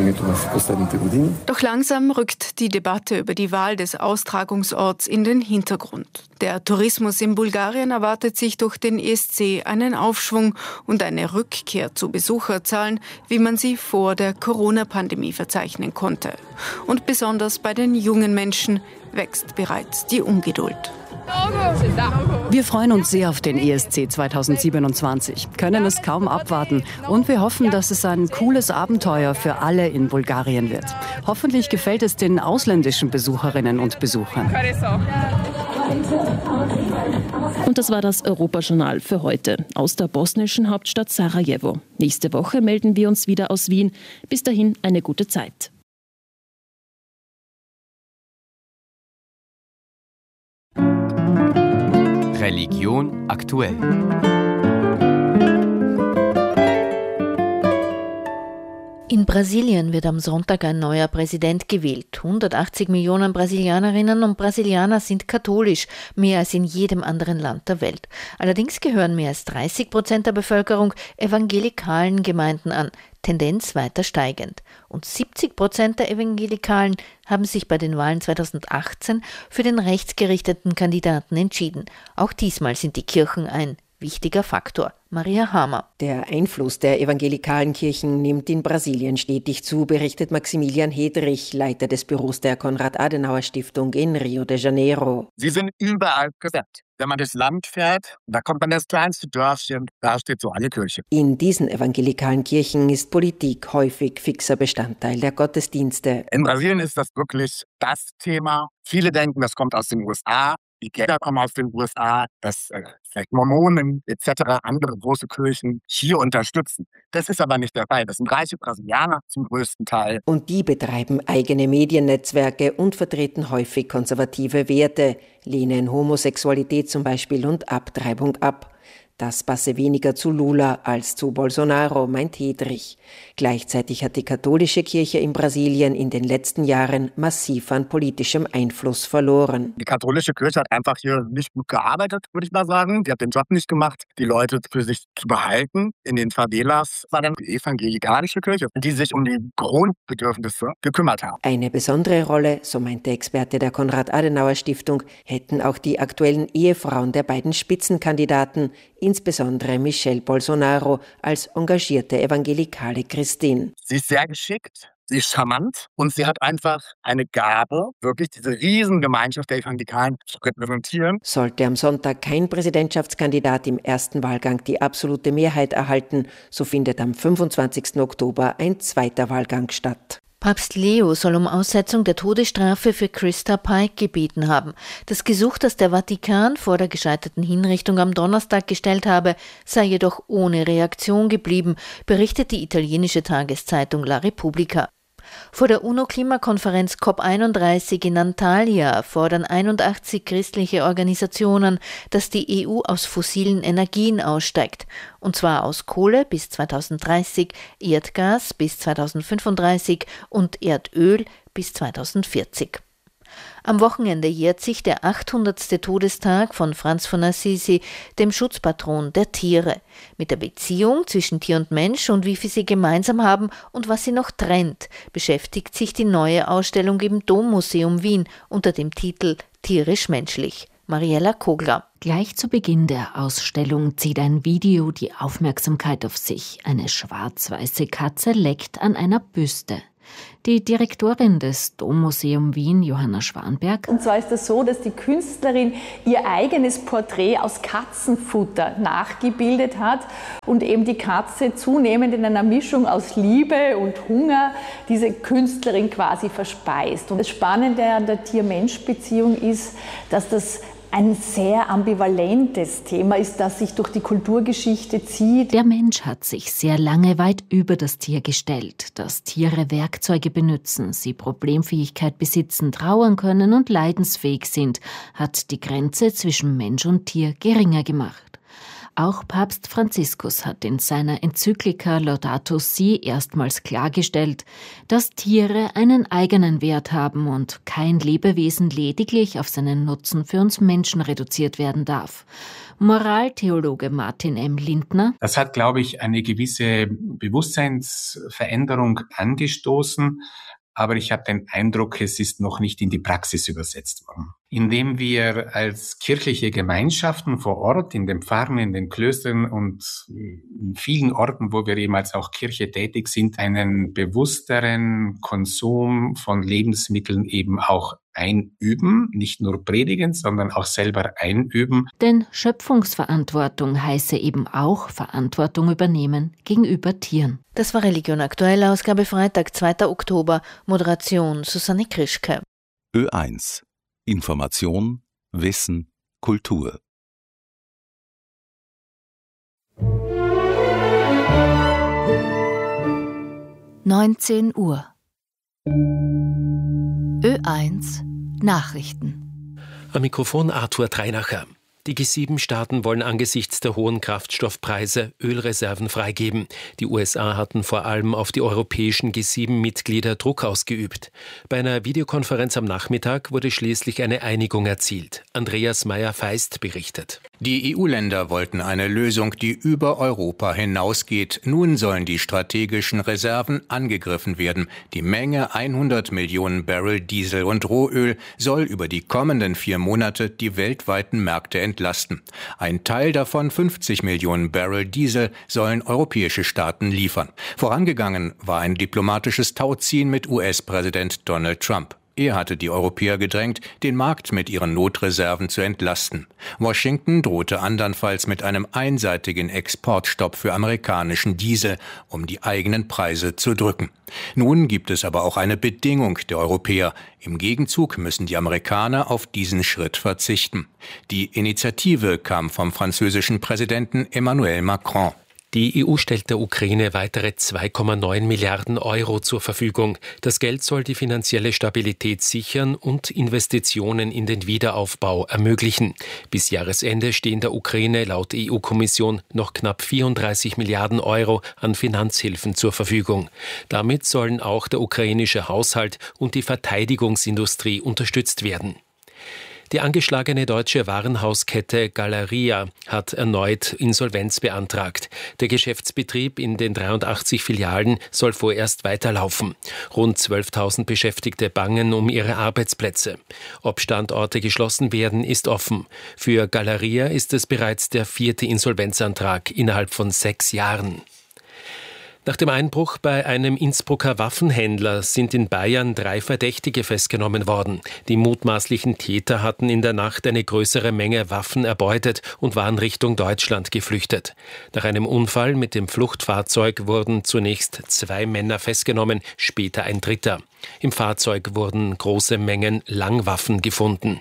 Doch langsam rückt die Debatte über die Wahl des Austragungsorts in den Hintergrund. Der Tourismus in Bulgarien erwartet sich durch den ESC einen Aufschwung und eine Rückkehr zu Besucherzahlen, wie man sie vor der Corona-Pandemie verzeichnen konnte. Und besonders bei den jungen Menschen wächst bereits die Ungeduld. Wir freuen uns sehr auf den ESC 2027, können es kaum abwarten und wir hoffen, dass es ein cooles Abenteuer für alle in Bulgarien wird. Hoffentlich gefällt es den ausländischen Besucherinnen und Besuchern. Und das war das Europajournal für heute aus der bosnischen Hauptstadt Sarajevo. Nächste Woche melden wir uns wieder aus Wien. Bis dahin eine gute Zeit. Religion aktuell. In Brasilien wird am Sonntag ein neuer Präsident gewählt. 180 Millionen Brasilianerinnen und Brasilianer sind katholisch, mehr als in jedem anderen Land der Welt. Allerdings gehören mehr als 30% der Bevölkerung evangelikalen Gemeinden an, Tendenz weiter steigend. Und 70% der Evangelikalen haben sich bei den Wahlen 2018 für den rechtsgerichteten Kandidaten entschieden. Auch diesmal sind die Kirchen ein wichtiger Faktor. Maria Hamer. Der Einfluss der evangelikalen Kirchen nimmt in Brasilien stetig zu, berichtet Maximilian Hedrich, Leiter des Büros der Konrad-Adenauer-Stiftung in Rio de Janeiro. Sie sind überall präsent. Wenn man durchs Land fährt, da kommt man in das kleinste Dörfchen, da steht so eine Kirche. In diesen evangelikalen Kirchen ist Politik häufig fixer Bestandteil der Gottesdienste. In Brasilien ist das wirklich das Thema. Viele denken, das kommt aus den USA. Die Gelder kommen aus den USA, dass vielleicht Mormonen etc., andere große Kirchen hier unterstützen. Das ist aber nicht der Fall. Das sind reiche Brasilianer zum größten Teil. Und die betreiben eigene Mediennetzwerke und vertreten häufig konservative Werte, lehnen Homosexualität zum Beispiel und Abtreibung ab. Das passe weniger zu Lula als zu Bolsonaro, meint Hedrich. Gleichzeitig hat die katholische Kirche in Brasilien in den letzten Jahren massiv an politischem Einfluss verloren. Die katholische Kirche hat einfach hier nicht gut gearbeitet, würde ich mal sagen. Die hat den Job nicht gemacht, die Leute für sich zu behalten. In den Favelas war dann die evangelikalische Kirche, die sich um die Grundbedürfnisse gekümmert haben. Eine besondere Rolle, so meint der Experte der Konrad-Adenauer-Stiftung, hätten auch die aktuellen Ehefrauen der beiden Spitzenkandidaten, insbesondere Michelle Bolsonaro als engagierte evangelikale Christin. Sie ist sehr geschickt, sie ist charmant und sie hat einfach eine Gabe, wirklich diese Riesengemeinschaft der Evangelikalen zu repräsentieren. Sollte am Sonntag kein Präsidentschaftskandidat im ersten Wahlgang die absolute Mehrheit erhalten, so findet am 25. Oktober ein zweiter Wahlgang statt. Papst Leo soll um Aussetzung der Todesstrafe für Christa Pike gebeten haben. Das Gesuch, das der Vatikan vor der gescheiterten Hinrichtung am Donnerstag gestellt habe, sei jedoch ohne Reaktion geblieben, berichtet die italienische Tageszeitung La Repubblica. Vor der UNO-Klimakonferenz COP31 in Antalya fordern 81 christliche Organisationen, dass die EU aus fossilen Energien aussteigt, und zwar aus Kohle bis 2030, Erdgas bis 2035 und Erdöl bis 2040. Am Wochenende jährt sich der 800. Todestag von Franz von Assisi, dem Schutzpatron der Tiere. Mit der Beziehung zwischen Tier und Mensch und wie viel sie gemeinsam haben und was sie noch trennt, beschäftigt sich die neue Ausstellung im Dommuseum Wien unter dem Titel Tierisch-menschlich. Mariella Kogler. Gleich zu Beginn der Ausstellung zieht ein Video die Aufmerksamkeit auf sich. Eine schwarz-weiße Katze leckt an einer Büste. Die Direktorin des Dommuseum Wien, Johanna Schwanberg. Und zwar ist es so, dass die Künstlerin ihr eigenes Porträt aus Katzenfutter nachgebildet hat und eben die Katze zunehmend in einer Mischung aus Liebe und Hunger diese Künstlerin quasi verspeist. Und das Spannende an der Tier-Mensch-Beziehung ist, dass das ein sehr ambivalentes Thema ist, das sich durch die Kulturgeschichte zieht. Der Mensch hat sich sehr lange weit über das Tier gestellt, dass Tiere Werkzeuge benutzen, sie Problemfähigkeit besitzen, trauern können und leidensfähig sind, hat die Grenze zwischen Mensch und Tier geringer gemacht. Auch Papst Franziskus hat in seiner Enzyklika Laudato Si erstmals klargestellt, dass Tiere einen eigenen Wert haben und kein Lebewesen lediglich auf seinen Nutzen für uns Menschen reduziert werden darf. Moraltheologe Martin M. Lindner. Das hat, glaube ich, eine gewisse Bewusstseinsveränderung angestoßen. Aber ich habe den Eindruck, es ist noch nicht in die Praxis übersetzt worden. Indem wir als kirchliche Gemeinschaften vor Ort, in den Pfarren, in den Klöstern und in vielen Orten, wo wir eben als auch Kirche tätig sind, einen bewussteren Konsum von Lebensmitteln eben auch einüben, nicht nur predigen, sondern auch selber einüben. Denn Schöpfungsverantwortung heiße eben auch Verantwortung übernehmen gegenüber Tieren. Das war Religion aktuell, Ausgabe Freitag, 2. Oktober, Moderation Susanne Krischke. Ö1 Information, Wissen, Kultur. Uhr. Ö1 Nachrichten. Am Mikrofon Arthur Treinacher. Die G7-Staaten wollen angesichts der hohen Kraftstoffpreise Ölreserven freigeben. Die USA hatten vor allem auf die europäischen G7-Mitglieder Druck ausgeübt. Bei einer Videokonferenz am Nachmittag wurde schließlich eine Einigung erzielt. Andreas Meyer-Feist berichtet. Die EU-Länder wollten eine Lösung, die über Europa hinausgeht. Nun sollen die strategischen Reserven angegriffen werden. Die Menge 100 Millionen Barrel Diesel und Rohöl soll über die kommenden 4 Monate die weltweiten Märkte entlasten. Ein Teil davon, 50 Millionen Barrel Diesel, sollen europäische Staaten liefern. Vorangegangen war ein diplomatisches Tauziehen mit US-Präsident Donald Trump. Er hatte die Europäer gedrängt, den Markt mit ihren Notreserven zu entlasten. Washington drohte andernfalls mit einem einseitigen Exportstopp für amerikanischen Diesel, um die eigenen Preise zu drücken. Nun gibt es aber auch eine Bedingung der Europäer. Im Gegenzug müssen die Amerikaner auf diesen Schritt verzichten. Die Initiative kam vom französischen Präsidenten Emmanuel Macron. Die EU stellt der Ukraine weitere 2,9 Milliarden Euro zur Verfügung. Das Geld soll die finanzielle Stabilität sichern und Investitionen in den Wiederaufbau ermöglichen. Bis Jahresende stehen der Ukraine laut EU-Kommission noch knapp 34 Milliarden Euro an Finanzhilfen zur Verfügung. Damit sollen auch der ukrainische Haushalt und die Verteidigungsindustrie unterstützt werden. Die angeschlagene deutsche Warenhauskette Galeria hat erneut Insolvenz beantragt. Der Geschäftsbetrieb in den 83 Filialen soll vorerst weiterlaufen. Rund 12.000 Beschäftigte bangen um ihre Arbeitsplätze. Ob Standorte geschlossen werden, ist offen. Für Galeria ist es bereits der 4. Insolvenzantrag innerhalb von 6 Jahren. Nach dem Einbruch bei einem Innsbrucker Waffenhändler sind in Bayern 3 Verdächtige festgenommen worden. Die mutmaßlichen Täter hatten in der Nacht eine größere Menge Waffen erbeutet und waren Richtung Deutschland geflüchtet. Nach einem Unfall mit dem Fluchtfahrzeug wurden zunächst 2 Männer festgenommen, später ein dritter. Im Fahrzeug wurden große Mengen Langwaffen gefunden.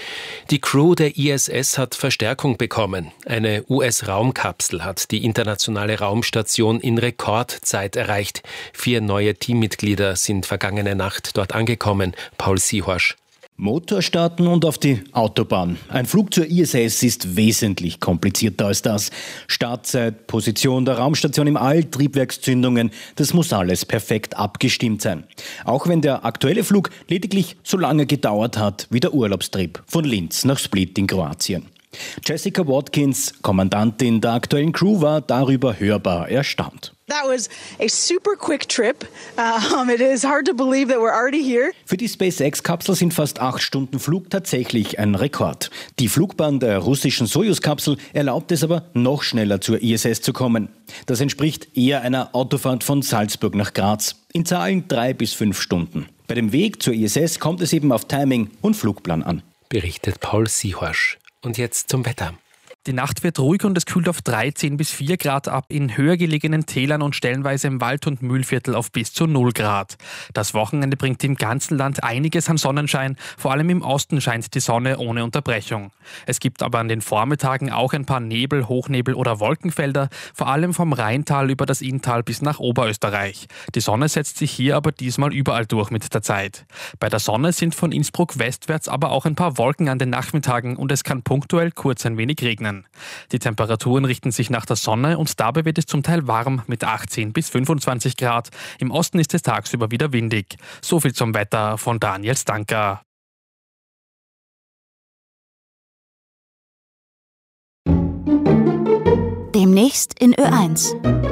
Die Crew der ISS hat Verstärkung bekommen. Eine US-Raumkapsel hat die internationale Raumstation in Rekordzeit erreicht. 4 neue Teammitglieder sind vergangene Nacht dort angekommen. Paul Siehorsch. Motor starten und auf die Autobahn. Ein Flug zur ISS ist wesentlich komplizierter als das. Startzeit, Position der Raumstation im All, Triebwerkszündungen, das muss alles perfekt abgestimmt sein. Auch wenn der aktuelle Flug lediglich so lange gedauert hat wie der Urlaubstrip von Linz nach Split in Kroatien. Jessica Watkins, Kommandantin der aktuellen Crew, war darüber hörbar erstaunt. That was a super quick trip. It is hard to believe that we're already here. Für die SpaceX-Kapsel sind fast 8 Stunden Flug tatsächlich ein Rekord. Die Flugbahn der russischen Sojus-Kapsel erlaubt es aber, noch schneller zur ISS zu kommen. Das entspricht eher einer Autofahrt von Salzburg nach Graz. In Zahlen 3 bis 5 Stunden. Bei dem Weg zur ISS kommt es eben auf Timing und Flugplan an. Berichtet Paul Siehorsch. Und jetzt zum Wetter. Die Nacht wird ruhig und es kühlt auf 13 bis 4 Grad ab, in höher gelegenen Tälern und stellenweise im Wald- und Mühlviertel auf bis zu 0 Grad. Das Wochenende bringt im ganzen Land einiges an Sonnenschein, vor allem im Osten scheint die Sonne ohne Unterbrechung. Es gibt aber an den Vormittagen auch ein paar Nebel-, Hochnebel- oder Wolkenfelder, vor allem vom Rheintal über das Inntal bis nach Oberösterreich. Die Sonne setzt sich hier aber diesmal überall durch mit der Zeit. Bei der Sonne sind von Innsbruck westwärts aber auch ein paar Wolken an den Nachmittagen und es kann punktuell kurz ein wenig regnen. Die Temperaturen richten sich nach der Sonne und dabei wird es zum Teil warm mit 18 bis 25 Grad. Im Osten ist es tagsüber wieder windig. So viel zum Wetter von Daniel Stanka. Demnächst in Ö1.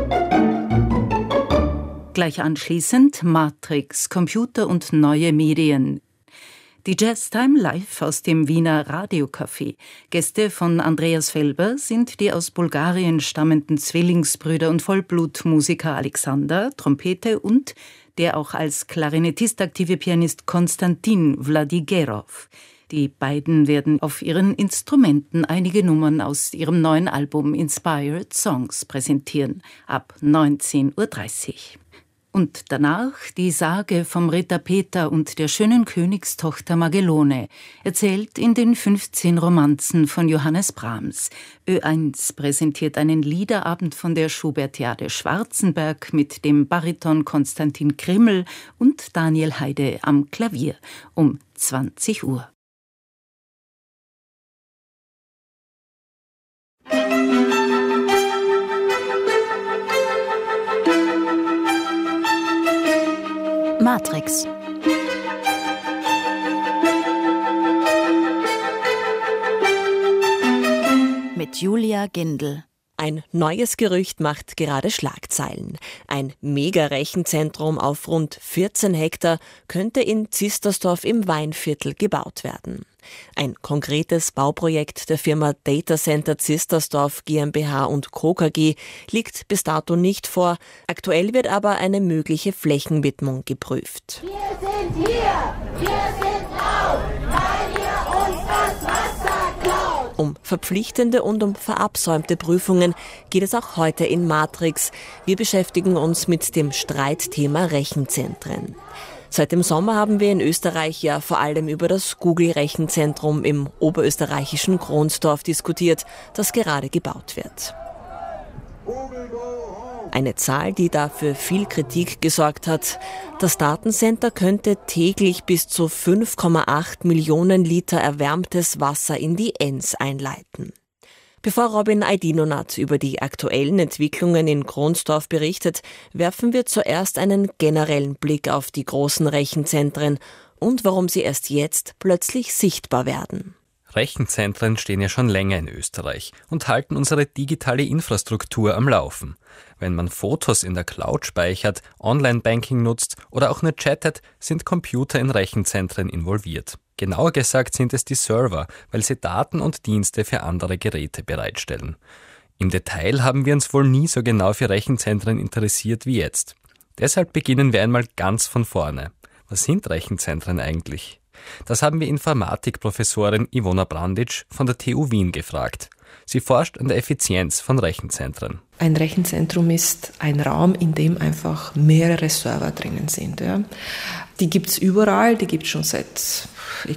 Gleich anschließend Matrix, Computer und neue Medien. Die Jazztime live aus dem Wiener Radiocafé. Gäste von Andreas Felber sind die aus Bulgarien stammenden Zwillingsbrüder und Vollblutmusiker Alexander, Trompete und der auch als Klarinettist aktive Pianist Konstantin Vladigerov. Die beiden werden auf ihren Instrumenten einige Nummern aus ihrem neuen Album Inspired Songs präsentieren, ab 19:30 Uhr. Und danach die Sage vom Ritter Peter und der schönen Königstochter Magellone, erzählt in den 15 Romanzen von Johannes Brahms. Ö1 präsentiert einen Liederabend von der Schubertiade Schwarzenberg mit dem Bariton Konstantin Krimmel und Daniel Heide am Klavier um 20 Uhr. Matrix. Mit Julia Gindel. Ein neues Gerücht macht gerade Schlagzeilen. Ein Mega-Rechenzentrum auf rund 14 Hektar könnte in Zistersdorf im Weinviertel gebaut werden. Ein konkretes Bauprojekt der Firma Data Center Zistersdorf GmbH und Co. KG liegt bis dato nicht vor. Aktuell wird aber eine mögliche Flächenwidmung geprüft. Wir sind hier, wir sind laut, weil ihr uns das Wasser klaut. Um verpflichtende und um verabsäumte Prüfungen geht es auch heute in Matrix. Wir beschäftigen uns mit dem Streitthema Rechenzentren. Seit dem Sommer haben wir in Österreich ja vor allem über das Google-Rechenzentrum im oberösterreichischen Kronsdorf diskutiert, das gerade gebaut wird. Eine Zahl, die dafür viel Kritik gesorgt hat. Das Datencenter könnte täglich bis zu 5,8 Millionen Liter erwärmtes Wasser in die Enns einleiten. Bevor Robin Aydinonat über die aktuellen Entwicklungen in Kronsdorf berichtet, werfen wir zuerst einen generellen Blick auf die großen Rechenzentren und warum sie erst jetzt plötzlich sichtbar werden. Rechenzentren stehen ja schon länger in Österreich und halten unsere digitale Infrastruktur am Laufen. Wenn man Fotos in der Cloud speichert, Online-Banking nutzt oder auch nur chattet, sind Computer in Rechenzentren involviert. Genauer gesagt sind es die Server, weil sie Daten und Dienste für andere Geräte bereitstellen. Im Detail haben wir uns wohl nie so genau für Rechenzentren interessiert wie jetzt. Deshalb beginnen wir einmal ganz von vorne. Was sind Rechenzentren eigentlich? Das haben wir Informatikprofessorin Iwona Brandic von der TU Wien gefragt. Sie forscht an der Effizienz von Rechenzentren. Ein Rechenzentrum ist ein Raum, in dem einfach mehrere Server drinnen sind. Ja. Die gibt es überall, die gibt es schon seit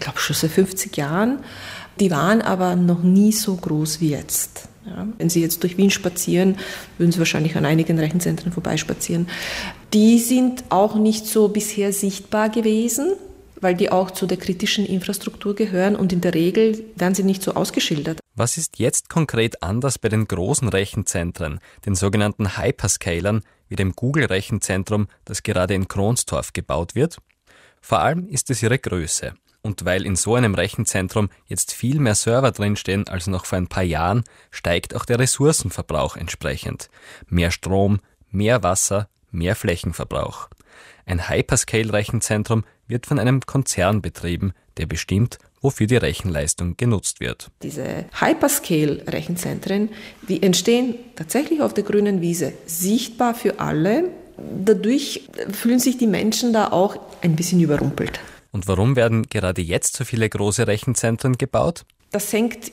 50 Jahren. Die waren aber noch nie so groß wie jetzt. Ja. Wenn Sie jetzt durch Wien spazieren, würden Sie wahrscheinlich an einigen Rechenzentren vorbeispazieren. Die sind auch nicht so bisher sichtbar gewesen, weil die auch zu der kritischen Infrastruktur gehören und in der Regel werden sie nicht so ausgeschildert. Was ist jetzt konkret anders bei den großen Rechenzentren, den sogenannten Hyperscalern, wie dem Google-Rechenzentrum, das gerade in Kronstorf gebaut wird? Vor allem ist es ihre Größe. Und weil in so einem Rechenzentrum jetzt viel mehr Server drinstehen als noch vor ein paar Jahren, steigt auch der Ressourcenverbrauch entsprechend. Mehr Strom, mehr Wasser, mehr Flächenverbrauch. Ein Hyperscale-Rechenzentrum wird von einem Konzern betrieben, der bestimmt, wofür die Rechenleistung genutzt wird. Diese Hyperscale-Rechenzentren, die entstehen tatsächlich auf der grünen Wiese, sichtbar für alle. Dadurch fühlen sich die Menschen da auch ein bisschen überrumpelt. Und warum werden gerade jetzt so viele große Rechenzentren gebaut? Das hängt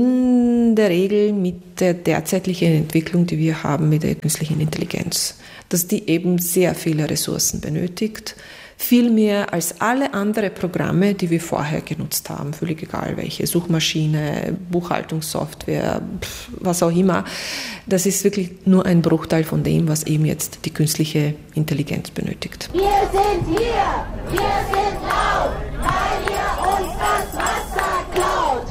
in der Regel mit der derzeitlichen Entwicklung, die wir haben mit der künstlichen Intelligenz, dass die eben sehr viele Ressourcen benötigt, viel mehr als alle anderen Programme, die wir vorher genutzt haben, völlig egal welche, Suchmaschine, Buchhaltungssoftware, was auch immer. Das ist wirklich nur ein Bruchteil von dem, was eben jetzt die künstliche Intelligenz benötigt. Wir sind hier, wir sind laut, weil ihr uns das Wasser klaut.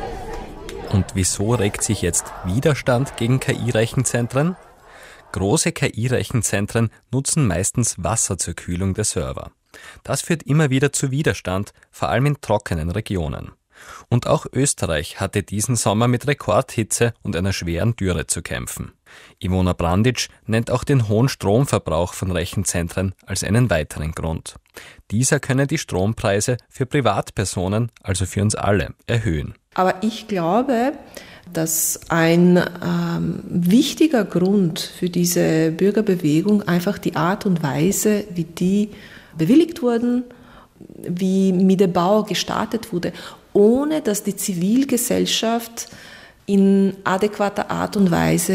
Und wieso regt sich jetzt Widerstand gegen KI-Rechenzentren? Große KI-Rechenzentren nutzen meistens Wasser zur Kühlung der Server. Das führt immer wieder zu Widerstand, vor allem in trockenen Regionen. Und auch Österreich hatte diesen Sommer mit Rekordhitze und einer schweren Dürre zu kämpfen. Iwona Brandic nennt auch den hohen Stromverbrauch von Rechenzentren als einen weiteren Grund. Dieser könne die Strompreise für Privatpersonen, also für uns alle, erhöhen. Aber ich glaube, dass ein wichtiger Grund für diese Bürgerbewegung einfach die Art und Weise, wie die bewilligt wurden, wie mit dem Bau gestartet wurde, ohne dass die Zivilgesellschaft in adäquater Art und Weise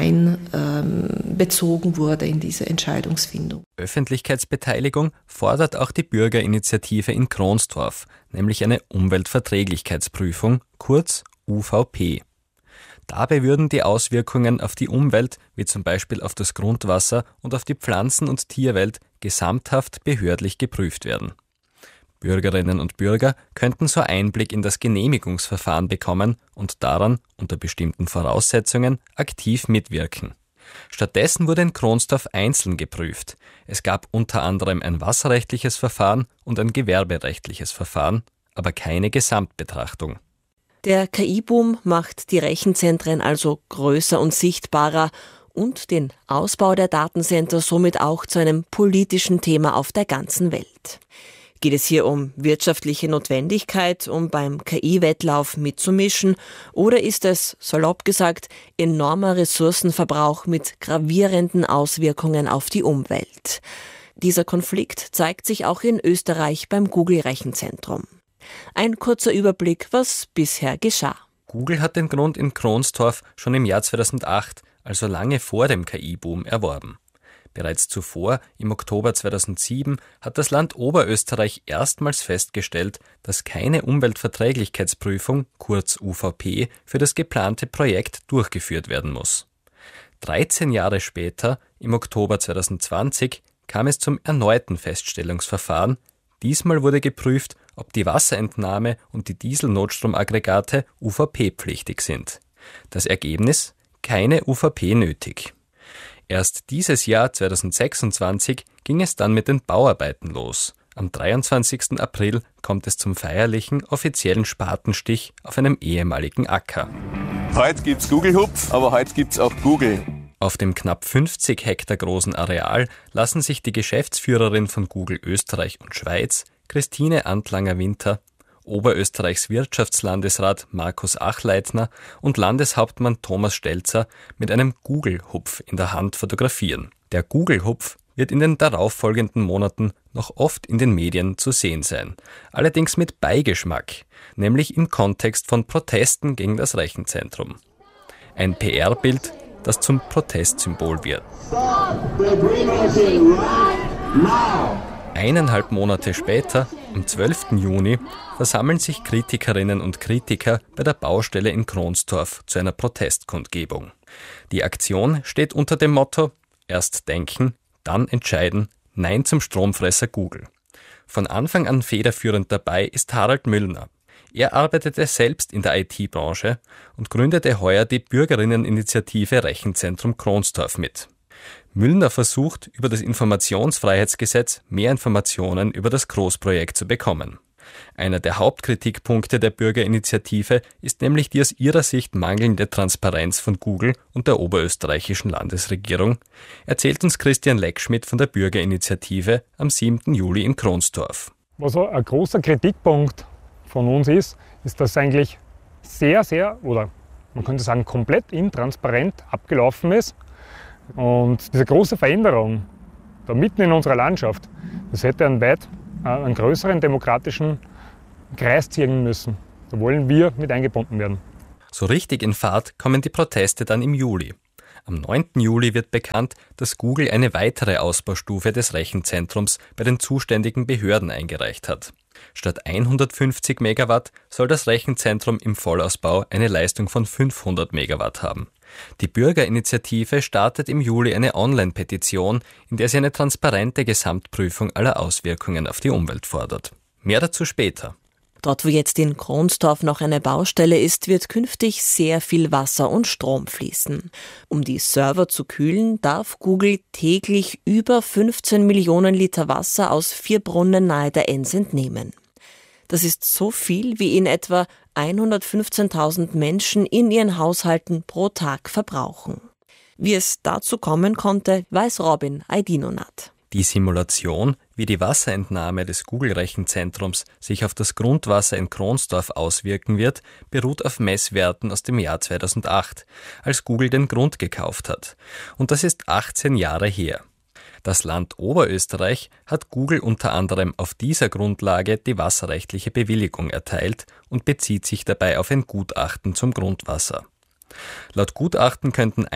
hineinbezogen wurde in diese Entscheidungsfindung. Öffentlichkeitsbeteiligung fordert auch die Bürgerinitiative in Kronstorf, nämlich eine Umweltverträglichkeitsprüfung, kurz UVP. Dabei würden die Auswirkungen auf die Umwelt, wie zum Beispiel auf das Grundwasser und auf die Pflanzen- und Tierwelt, gesamthaft behördlich geprüft werden. Bürgerinnen und Bürger könnten so Einblick in das Genehmigungsverfahren bekommen und daran, unter bestimmten Voraussetzungen, aktiv mitwirken. Stattdessen wurde in Kronstorf einzeln geprüft. Es gab unter anderem ein wasserrechtliches Verfahren und ein gewerberechtliches Verfahren, aber keine Gesamtbetrachtung. Der KI-Boom macht die Rechenzentren also größer und sichtbarer und den Ausbau der Datencenter somit auch zu einem politischen Thema auf der ganzen Welt. Geht es hier um wirtschaftliche Notwendigkeit, um beim KI-Wettlauf mitzumischen, oder ist es, salopp gesagt, enormer Ressourcenverbrauch mit gravierenden Auswirkungen auf die Umwelt? Dieser Konflikt zeigt sich auch in Österreich beim Google-Rechenzentrum. Ein kurzer Überblick, was bisher geschah. Google hat den Grund in Kronstorf schon im Jahr 2008, also lange vor dem KI-Boom, erworben. Bereits zuvor, im Oktober 2007, hat das Land Oberösterreich erstmals festgestellt, dass keine Umweltverträglichkeitsprüfung, kurz UVP, für das geplante Projekt durchgeführt werden muss. 13 Jahre später, im Oktober 2020, kam es zum erneuten Feststellungsverfahren. Diesmal wurde geprüft, ob die Wasserentnahme und die Dieselnotstromaggregate UVP-pflichtig sind. Das Ergebnis? Keine UVP nötig. Erst dieses Jahr 2026 ging es dann mit den Bauarbeiten los. Am 23. April kommt es zum feierlichen offiziellen Spatenstich auf einem ehemaligen Acker. Heute gibt's Google-Hupf, aber heute gibt's auch Google. Auf dem knapp 50 Hektar großen Areal lassen sich die Geschäftsführerin von Google Österreich und Schweiz, Christine Antlanger-Winter, Oberösterreichs Wirtschaftslandesrat Markus Achleitner und Landeshauptmann Thomas Stelzer mit einem Google-Hupf in der Hand fotografieren. Der Google-Hupf wird in den darauffolgenden Monaten noch oft in den Medien zu sehen sein. Allerdings mit Beigeschmack, nämlich im Kontext von Protesten gegen das Rechenzentrum. Ein PR-Bild, das zum Protestsymbol wird. 1,5 Monate später, am 12. Juni, versammeln sich Kritikerinnen und Kritiker bei der Baustelle in Kronstorf zu einer Protestkundgebung. Die Aktion steht unter dem Motto: Erst denken, dann entscheiden, Nein zum Stromfresser Google. Von Anfang an federführend dabei ist Harald Müllner. Er arbeitete selbst in der IT-Branche und gründete heuer die Bürgerinneninitiative Rechenzentrum Kronstorf mit. Müllner versucht, über das Informationsfreiheitsgesetz mehr Informationen über das Großprojekt zu bekommen. Einer der Hauptkritikpunkte der Bürgerinitiative ist nämlich die aus ihrer Sicht mangelnde Transparenz von Google und der oberösterreichischen Landesregierung, erzählt uns Christian Leckschmidt von der Bürgerinitiative am 7. Juli in Kronstorf. Was ein großer Kritikpunkt von uns ist, dass eigentlich sehr, oder man könnte sagen komplett intransparent abgelaufen ist. Und diese große Veränderung da mitten in unserer Landschaft, das hätte einen größeren demokratischen Kreis ziehen müssen. Da wollen wir mit eingebunden werden. So richtig in Fahrt kommen die Proteste dann im Juli. Am 9. Juli wird bekannt, dass Google eine weitere Ausbaustufe des Rechenzentrums bei den zuständigen Behörden eingereicht hat. Statt 150 Megawatt soll das Rechenzentrum im Vollausbau eine Leistung von 500 Megawatt haben. Die Bürgerinitiative startet im Juli eine Online-Petition, in der sie eine transparente Gesamtprüfung aller Auswirkungen auf die Umwelt fordert. Mehr dazu später. Dort, wo jetzt in Kronstorf noch eine Baustelle ist, wird künftig sehr viel Wasser und Strom fließen. Um die Server zu kühlen, darf Google täglich über 15 Millionen Liter Wasser aus 4 Brunnen nahe der Enns entnehmen. Das ist so viel, wie in etwa 115.000 Menschen in ihren Haushalten pro Tag verbrauchen. Wie es dazu kommen konnte, weiß Robin Aydinonat. Die Simulation, wie die Wasserentnahme des Google-Rechenzentrums sich auf das Grundwasser in Kronstorf auswirken wird, beruht auf Messwerten aus dem Jahr 2008, als Google den Grund gekauft hat. Und das ist 18 Jahre her. Das Land Oberösterreich hat Google unter anderem auf dieser Grundlage die wasserrechtliche Bewilligung erteilt und bezieht sich dabei auf ein Gutachten zum Grundwasser. Laut Gutachten könnten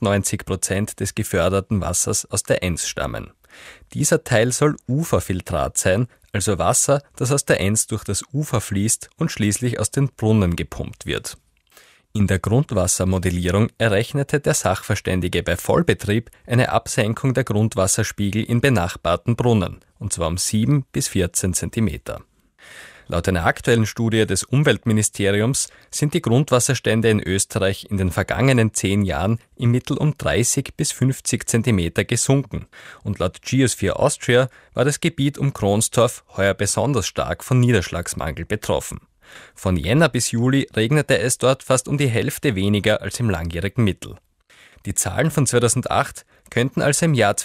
91% des geförderten Wassers aus der Enns stammen. Dieser Teil soll Uferfiltrat sein, also Wasser, das aus der Enns durch das Ufer fließt und schließlich aus den Brunnen gepumpt wird. In der Grundwassermodellierung errechnete der Sachverständige bei Vollbetrieb eine Absenkung der Grundwasserspiegel in benachbarten Brunnen, und zwar um 7 bis 14 Zentimeter. Laut einer aktuellen Studie des Umweltministeriums sind die Grundwasserstände in Österreich in den vergangenen 10 Jahren im Mittel um 30 bis 50 Zentimeter gesunken. Und laut Geosphere Austria war das Gebiet um Kronstorf heuer besonders stark von Niederschlagsmangel betroffen. Von Jänner bis Juli regnete es dort fast um die Hälfte weniger als im langjährigen Mittel. Die Zahlen von 2008 könnten also im Jahr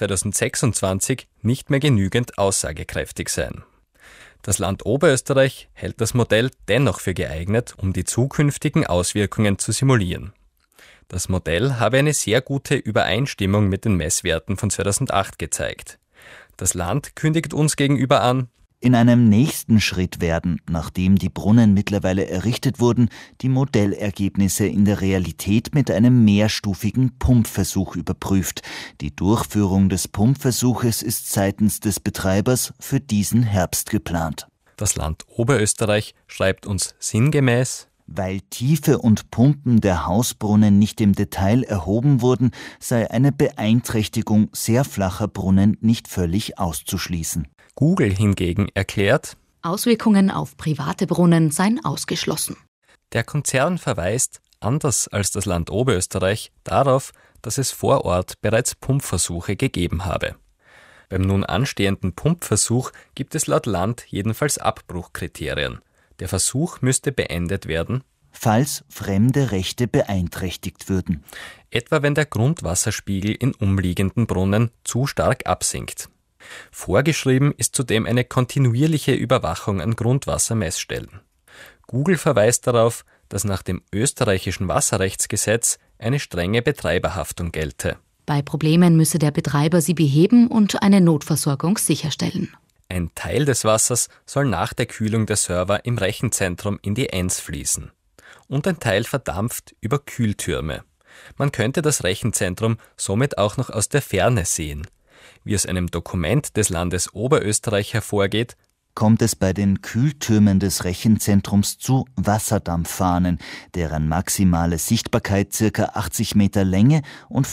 2026 nicht mehr genügend aussagekräftig sein. Das Land Oberösterreich hält das Modell dennoch für geeignet, um die zukünftigen Auswirkungen zu simulieren. Das Modell habe eine sehr gute Übereinstimmung mit den Messwerten von 2008 gezeigt. Das Land kündigt uns gegenüber an: In einem nächsten Schritt werden, nachdem die Brunnen mittlerweile errichtet wurden, die Modellergebnisse in der Realität mit einem mehrstufigen Pumpversuch überprüft. Die Durchführung des Pumpversuches ist seitens des Betreibers für diesen Herbst geplant. Das Land Oberösterreich schreibt uns sinngemäß: Weil Tiefe und Pumpen der Hausbrunnen nicht im Detail erhoben wurden, sei eine Beeinträchtigung sehr flacher Brunnen nicht völlig auszuschließen. Google hingegen erklärt: Auswirkungen auf private Brunnen seien ausgeschlossen. Der Konzern verweist, anders als das Land Oberösterreich, darauf, dass es vor Ort bereits Pumpversuche gegeben habe. Beim nun anstehenden Pumpversuch gibt es laut Land jedenfalls Abbruchkriterien. Der Versuch müsste beendet werden, falls fremde Rechte beeinträchtigt würden. Etwa wenn der Grundwasserspiegel in umliegenden Brunnen zu stark absinkt. Vorgeschrieben ist zudem eine kontinuierliche Überwachung an Grundwassermessstellen. Google verweist darauf, dass nach dem österreichischen Wasserrechtsgesetz eine strenge Betreiberhaftung gelte. Bei Problemen müsse der Betreiber sie beheben und eine Notversorgung sicherstellen. Ein Teil des Wassers soll nach der Kühlung der Server im Rechenzentrum in die Enns fließen. Und ein Teil verdampft über Kühltürme. Man könnte das Rechenzentrum somit auch noch aus der Ferne sehen. Wie aus einem Dokument des Landes Oberösterreich hervorgeht, kommt es bei den Kühltürmen des Rechenzentrums zu Wasserdampffahnen, deren maximale Sichtbarkeit ca. 80 Meter Länge und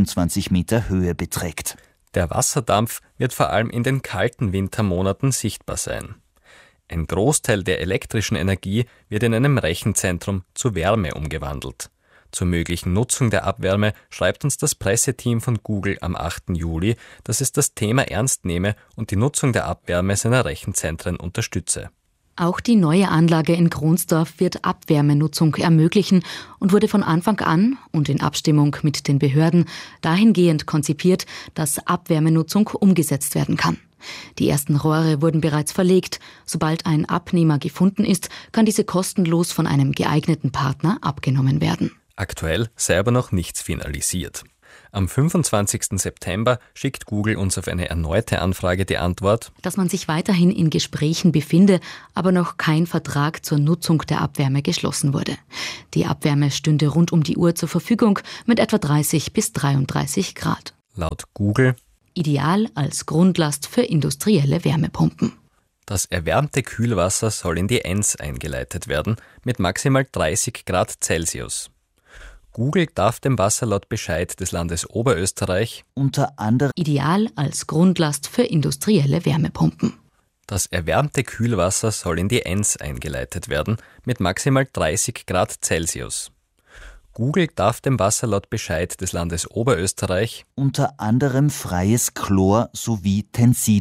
25 Meter Höhe beträgt. Der Wasserdampf wird vor allem in den kalten Wintermonaten sichtbar sein. Ein Großteil der elektrischen Energie wird in einem Rechenzentrum zu Wärme umgewandelt. Zur möglichen Nutzung der Abwärme schreibt uns das Presseteam von Google am 8. Juli, dass es das Thema ernst nehme und die Nutzung der Abwärme seiner Rechenzentren unterstütze. Auch die neue Anlage in Kronsdorf wird Abwärmenutzung ermöglichen und wurde von Anfang an und in Abstimmung mit den Behörden dahingehend konzipiert, dass Abwärmenutzung umgesetzt werden kann. Die ersten Rohre wurden bereits verlegt. Sobald ein Abnehmer gefunden ist, kann diese kostenlos von einem geeigneten Partner abgenommen werden. Aktuell sei aber noch nichts finalisiert. Am 25. September schickt Google uns auf eine erneute Anfrage die Antwort, dass man sich weiterhin in Gesprächen befinde, aber noch kein Vertrag zur Nutzung der Abwärme geschlossen wurde. Die Abwärme stünde rund um die Uhr zur Verfügung mit etwa 30 bis 33 Grad. Laut Google ideal als Grundlast für industrielle Wärmepumpen. Das erwärmte Kühlwasser soll in die Enns eingeleitet werden mit maximal 30 Grad Celsius. Google darf dem Wasser laut Bescheid des Landes Oberösterreich unter anderem ideal als Grundlast für industrielle Wärmepumpen. Das erwärmte Kühlwasser soll in die Enns eingeleitet werden mit maximal 30 Grad Celsius. Google darf dem Wasser laut Bescheid des Landes Oberösterreich unter anderem freies Chlor sowie Tensid